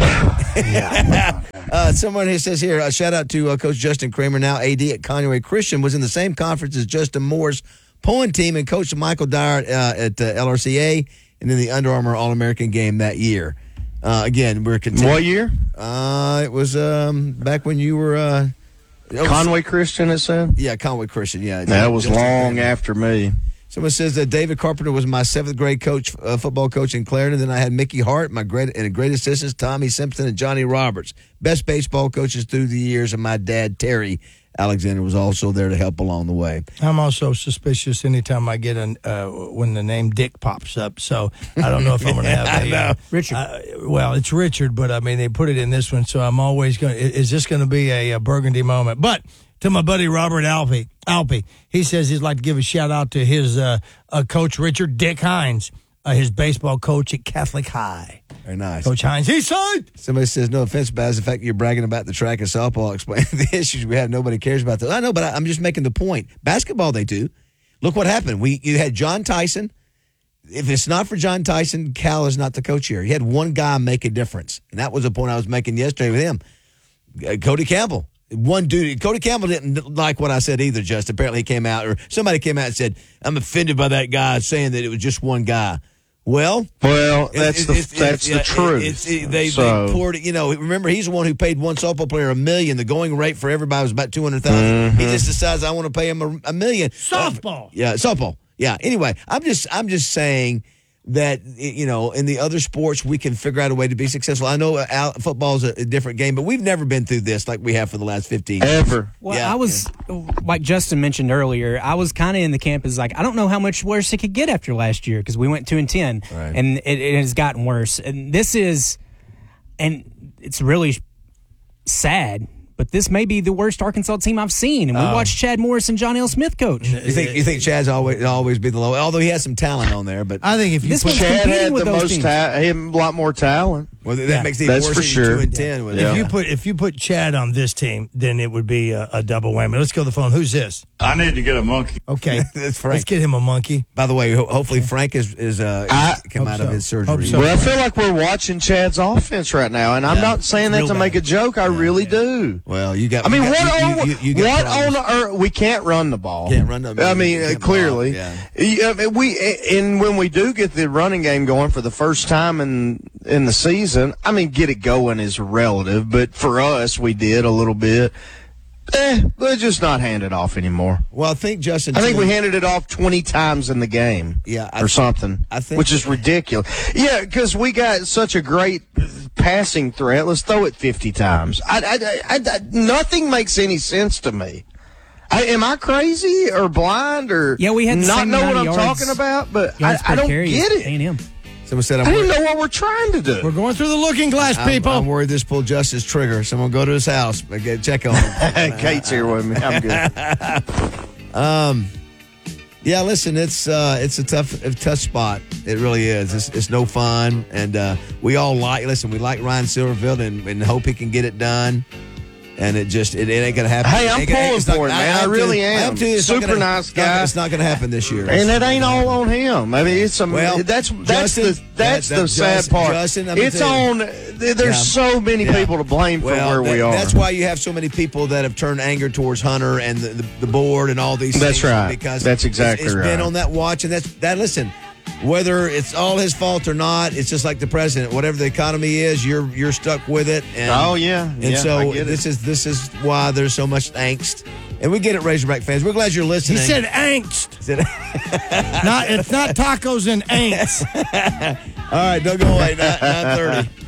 [SPEAKER 13] Yeah.
[SPEAKER 1] uh, someone here says here, a shout out to uh, Coach Justin Kramer, now A D at Conway Christian, was in the same conference as Justin Moore's Pulling team and coached Michael Dyer uh, at uh, L R C A and then the Under Armour All-American game that year. Uh, again, we're continuing.
[SPEAKER 13] What year?
[SPEAKER 1] Uh, it was um, back when you were uh,
[SPEAKER 13] Conway Christian, it said?
[SPEAKER 1] Yeah, Conway Christian, yeah.
[SPEAKER 13] That was
[SPEAKER 1] Justin
[SPEAKER 13] long
[SPEAKER 1] Kramer.
[SPEAKER 13] after me.
[SPEAKER 1] Someone says that David Carpenter was my seventh grade coach, uh, football coach in Clarendon. Then I had Mickey Hart, my great and great assistants, Tommy Simpson and Johnny Roberts. Best baseball coaches through the years, and my dad, Terry Alexander, was also there to help along the way.
[SPEAKER 15] I'm also suspicious anytime I get an uh, when the name Dick pops up. So I don't know if I'm going to have a uh,
[SPEAKER 8] Richard.
[SPEAKER 15] Uh, well, it's Richard, but I mean they put it in this one, so I'm always going. Is this going to be a, a Burgundy moment? But to my buddy Robert Alpe, Alpe, he says he'd like to give a shout out to his uh, uh, coach Richard Dick Hines, uh, his baseball coach at Catholic High.
[SPEAKER 1] Very nice.
[SPEAKER 15] Coach Hines, he's signed.
[SPEAKER 1] Somebody says, no offense, Baz, the fact that you're bragging about the track and softball, explaining the issues we have, nobody cares about those. I know, but I, I'm just making the point. Basketball, they do. Look what happened. We You had John Tyson. If it's not for John Tyson, Cal is not the coach here. He had one guy make a difference, and that was the point I was making yesterday with him. Uh, Cody Campbell. One dude, Cody Campbell didn't like what I said either, just. Apparently he came out, or somebody came out and said, I'm offended by that guy saying that it was just one guy. Well,
[SPEAKER 13] well, that's
[SPEAKER 1] it,
[SPEAKER 13] the
[SPEAKER 1] it, it,
[SPEAKER 13] that's
[SPEAKER 1] it,
[SPEAKER 13] the
[SPEAKER 1] it,
[SPEAKER 13] truth.
[SPEAKER 1] It, it, they,
[SPEAKER 13] so.
[SPEAKER 1] they poured it. You know, remember he's the one who paid one softball player a million. The going rate for everybody was about two hundred thousand.
[SPEAKER 13] Mm-hmm.
[SPEAKER 1] He just decides I want to pay him a, a million.
[SPEAKER 15] Softball.
[SPEAKER 1] Uh, yeah, softball. Yeah. Anyway, I'm just I'm just saying that, you know, in the other sports we can figure out a way to be successful. I know uh, football is a, a different game, but we've never been through this like we have for the last fifteen years.
[SPEAKER 13] Ever.
[SPEAKER 8] Well,
[SPEAKER 1] Yeah,
[SPEAKER 8] I was, like Justin mentioned earlier, I was kind of in the camp as like, I don't know how much worse it could get after last year because we went two and ten,
[SPEAKER 1] Right.
[SPEAKER 8] and it, it has gotten worse. And this is, and it's really sad. But this may be the worst Arkansas team I've seen. And we
[SPEAKER 1] Oh.
[SPEAKER 8] watched Chad Morris and John L. Smith coach.
[SPEAKER 1] You think you think Chad's always always be the low? Although he has some talent on there, but
[SPEAKER 15] I think if you
[SPEAKER 8] This
[SPEAKER 15] put
[SPEAKER 8] one's
[SPEAKER 13] Chad
[SPEAKER 8] competing
[SPEAKER 13] had
[SPEAKER 8] with
[SPEAKER 13] the
[SPEAKER 8] those
[SPEAKER 13] most
[SPEAKER 8] teams.
[SPEAKER 13] ta- he had a lot more talent.
[SPEAKER 1] well, that
[SPEAKER 15] Yeah,
[SPEAKER 1] makes it even
[SPEAKER 13] that's
[SPEAKER 1] worse
[SPEAKER 13] for
[SPEAKER 1] than
[SPEAKER 13] sure.
[SPEAKER 1] two and ten. With
[SPEAKER 15] if
[SPEAKER 1] it.
[SPEAKER 15] you put if you put Chad on this team, then it would be a, a double whammy. Let's go to the phone. Who's this?
[SPEAKER 21] I need to get a monkey.
[SPEAKER 15] Okay,
[SPEAKER 1] That's Frank.
[SPEAKER 15] let's get him a monkey.
[SPEAKER 1] By the way, ho- hopefully Frank is is uh
[SPEAKER 13] I-
[SPEAKER 1] come
[SPEAKER 15] Hope
[SPEAKER 1] out
[SPEAKER 15] so.
[SPEAKER 1] of his surgery.
[SPEAKER 15] Hope so.
[SPEAKER 13] Well, I feel like we're watching Chad's offense right now, and I'm
[SPEAKER 1] Yeah,
[SPEAKER 13] not saying that
[SPEAKER 15] real
[SPEAKER 13] to
[SPEAKER 15] bad.
[SPEAKER 13] make a joke. I really do.
[SPEAKER 1] Well, you got.
[SPEAKER 13] I mean,
[SPEAKER 1] you got,
[SPEAKER 13] what
[SPEAKER 1] you,
[SPEAKER 13] on
[SPEAKER 1] you, you, you got
[SPEAKER 13] what
[SPEAKER 1] problems.
[SPEAKER 13] on earth? We can't run the ball.
[SPEAKER 1] Can't run the ball.
[SPEAKER 13] I mean,
[SPEAKER 1] Can't
[SPEAKER 13] uh, clearly,
[SPEAKER 1] block,
[SPEAKER 13] yeah. I mean, we and when we do get the running game going for the first time in in the season, I mean, get it going is relative, but for us, we did a little bit. Eh, let's just not hand it off anymore.
[SPEAKER 1] Well, I think Justin.
[SPEAKER 13] I think
[SPEAKER 1] too-
[SPEAKER 13] we handed it off twenty times in the game.
[SPEAKER 1] Yeah, I
[SPEAKER 13] or
[SPEAKER 1] thi-
[SPEAKER 13] something.
[SPEAKER 1] I think-
[SPEAKER 13] which is ridiculous. Yeah, because we got such a great passing threat. Let's throw it fifty times. I, I, I, I, nothing makes any sense to me. I, am I crazy or blind or
[SPEAKER 8] Yeah, we had the
[SPEAKER 13] not
[SPEAKER 8] same
[SPEAKER 13] know what
[SPEAKER 8] amount
[SPEAKER 13] I'm
[SPEAKER 8] of yards-
[SPEAKER 13] talking about? But I,
[SPEAKER 8] yards per
[SPEAKER 13] I don't
[SPEAKER 8] carry
[SPEAKER 13] get
[SPEAKER 8] as
[SPEAKER 13] it.
[SPEAKER 8] A and M.
[SPEAKER 1] Someone said, I'm
[SPEAKER 13] I didn't
[SPEAKER 1] worried,
[SPEAKER 13] know what we're trying to do.
[SPEAKER 15] We're going through the looking glass,
[SPEAKER 1] I'm,
[SPEAKER 15] people.
[SPEAKER 1] I'm worried this pulled Justice trigger. Someone go to his house. Get, check on him.
[SPEAKER 13] Kate's here with me. I'm good.
[SPEAKER 1] Um, yeah, listen, it's uh, it's a tough, a tough spot. It really is. It's, it's no fun, and uh, we all like. Listen, we like Ryan Silverfield, and, and hope he can get it done. And it just it, it ain't gonna happen.
[SPEAKER 13] Hey,
[SPEAKER 1] It
[SPEAKER 13] I'm
[SPEAKER 1] ain't gonna-
[SPEAKER 13] pulling
[SPEAKER 1] it's not-
[SPEAKER 13] for it, man. I
[SPEAKER 1] am
[SPEAKER 13] really
[SPEAKER 1] too.
[SPEAKER 13] am.
[SPEAKER 1] I am too. It's not
[SPEAKER 13] Super
[SPEAKER 1] gonna-
[SPEAKER 13] nice
[SPEAKER 1] it's not-
[SPEAKER 13] guy.
[SPEAKER 1] It's not going to happen this year.
[SPEAKER 13] And it ain't all on him. I mean, it's a,
[SPEAKER 1] Well,
[SPEAKER 13] that's that's
[SPEAKER 1] Justin,
[SPEAKER 13] the that's
[SPEAKER 1] that- that
[SPEAKER 13] the sad
[SPEAKER 1] Justin-
[SPEAKER 13] part.
[SPEAKER 1] Justin, I'm gonna
[SPEAKER 13] it's
[SPEAKER 1] tell you.
[SPEAKER 13] on. There's
[SPEAKER 1] Yeah.
[SPEAKER 13] so many
[SPEAKER 1] Yeah.
[SPEAKER 13] people to blame for
[SPEAKER 1] Well,
[SPEAKER 13] where we
[SPEAKER 1] that-
[SPEAKER 13] are.
[SPEAKER 1] That's why you have so many people that have turned anger towards Hunter and the, the, the board and all these
[SPEAKER 13] That's
[SPEAKER 1] things.
[SPEAKER 13] right.
[SPEAKER 1] Because
[SPEAKER 13] That's
[SPEAKER 1] it's-
[SPEAKER 13] exactly
[SPEAKER 1] it's been
[SPEAKER 13] right.
[SPEAKER 1] on that watch, and that's that. Listen, whether it's all his fault or not, it's just like the president. Whatever the economy is, you're you're stuck with it. And,
[SPEAKER 13] Oh, yeah.
[SPEAKER 1] and
[SPEAKER 13] Yeah,
[SPEAKER 1] so
[SPEAKER 13] I get it.
[SPEAKER 1] this is this is why there's so much angst. And we get it, Razorback fans. We're glad you're
[SPEAKER 15] He
[SPEAKER 1] listening.
[SPEAKER 15] said angst.
[SPEAKER 1] Said-
[SPEAKER 15] Not, it's not tacos and angst.
[SPEAKER 1] all right, don't go away. nine thirty.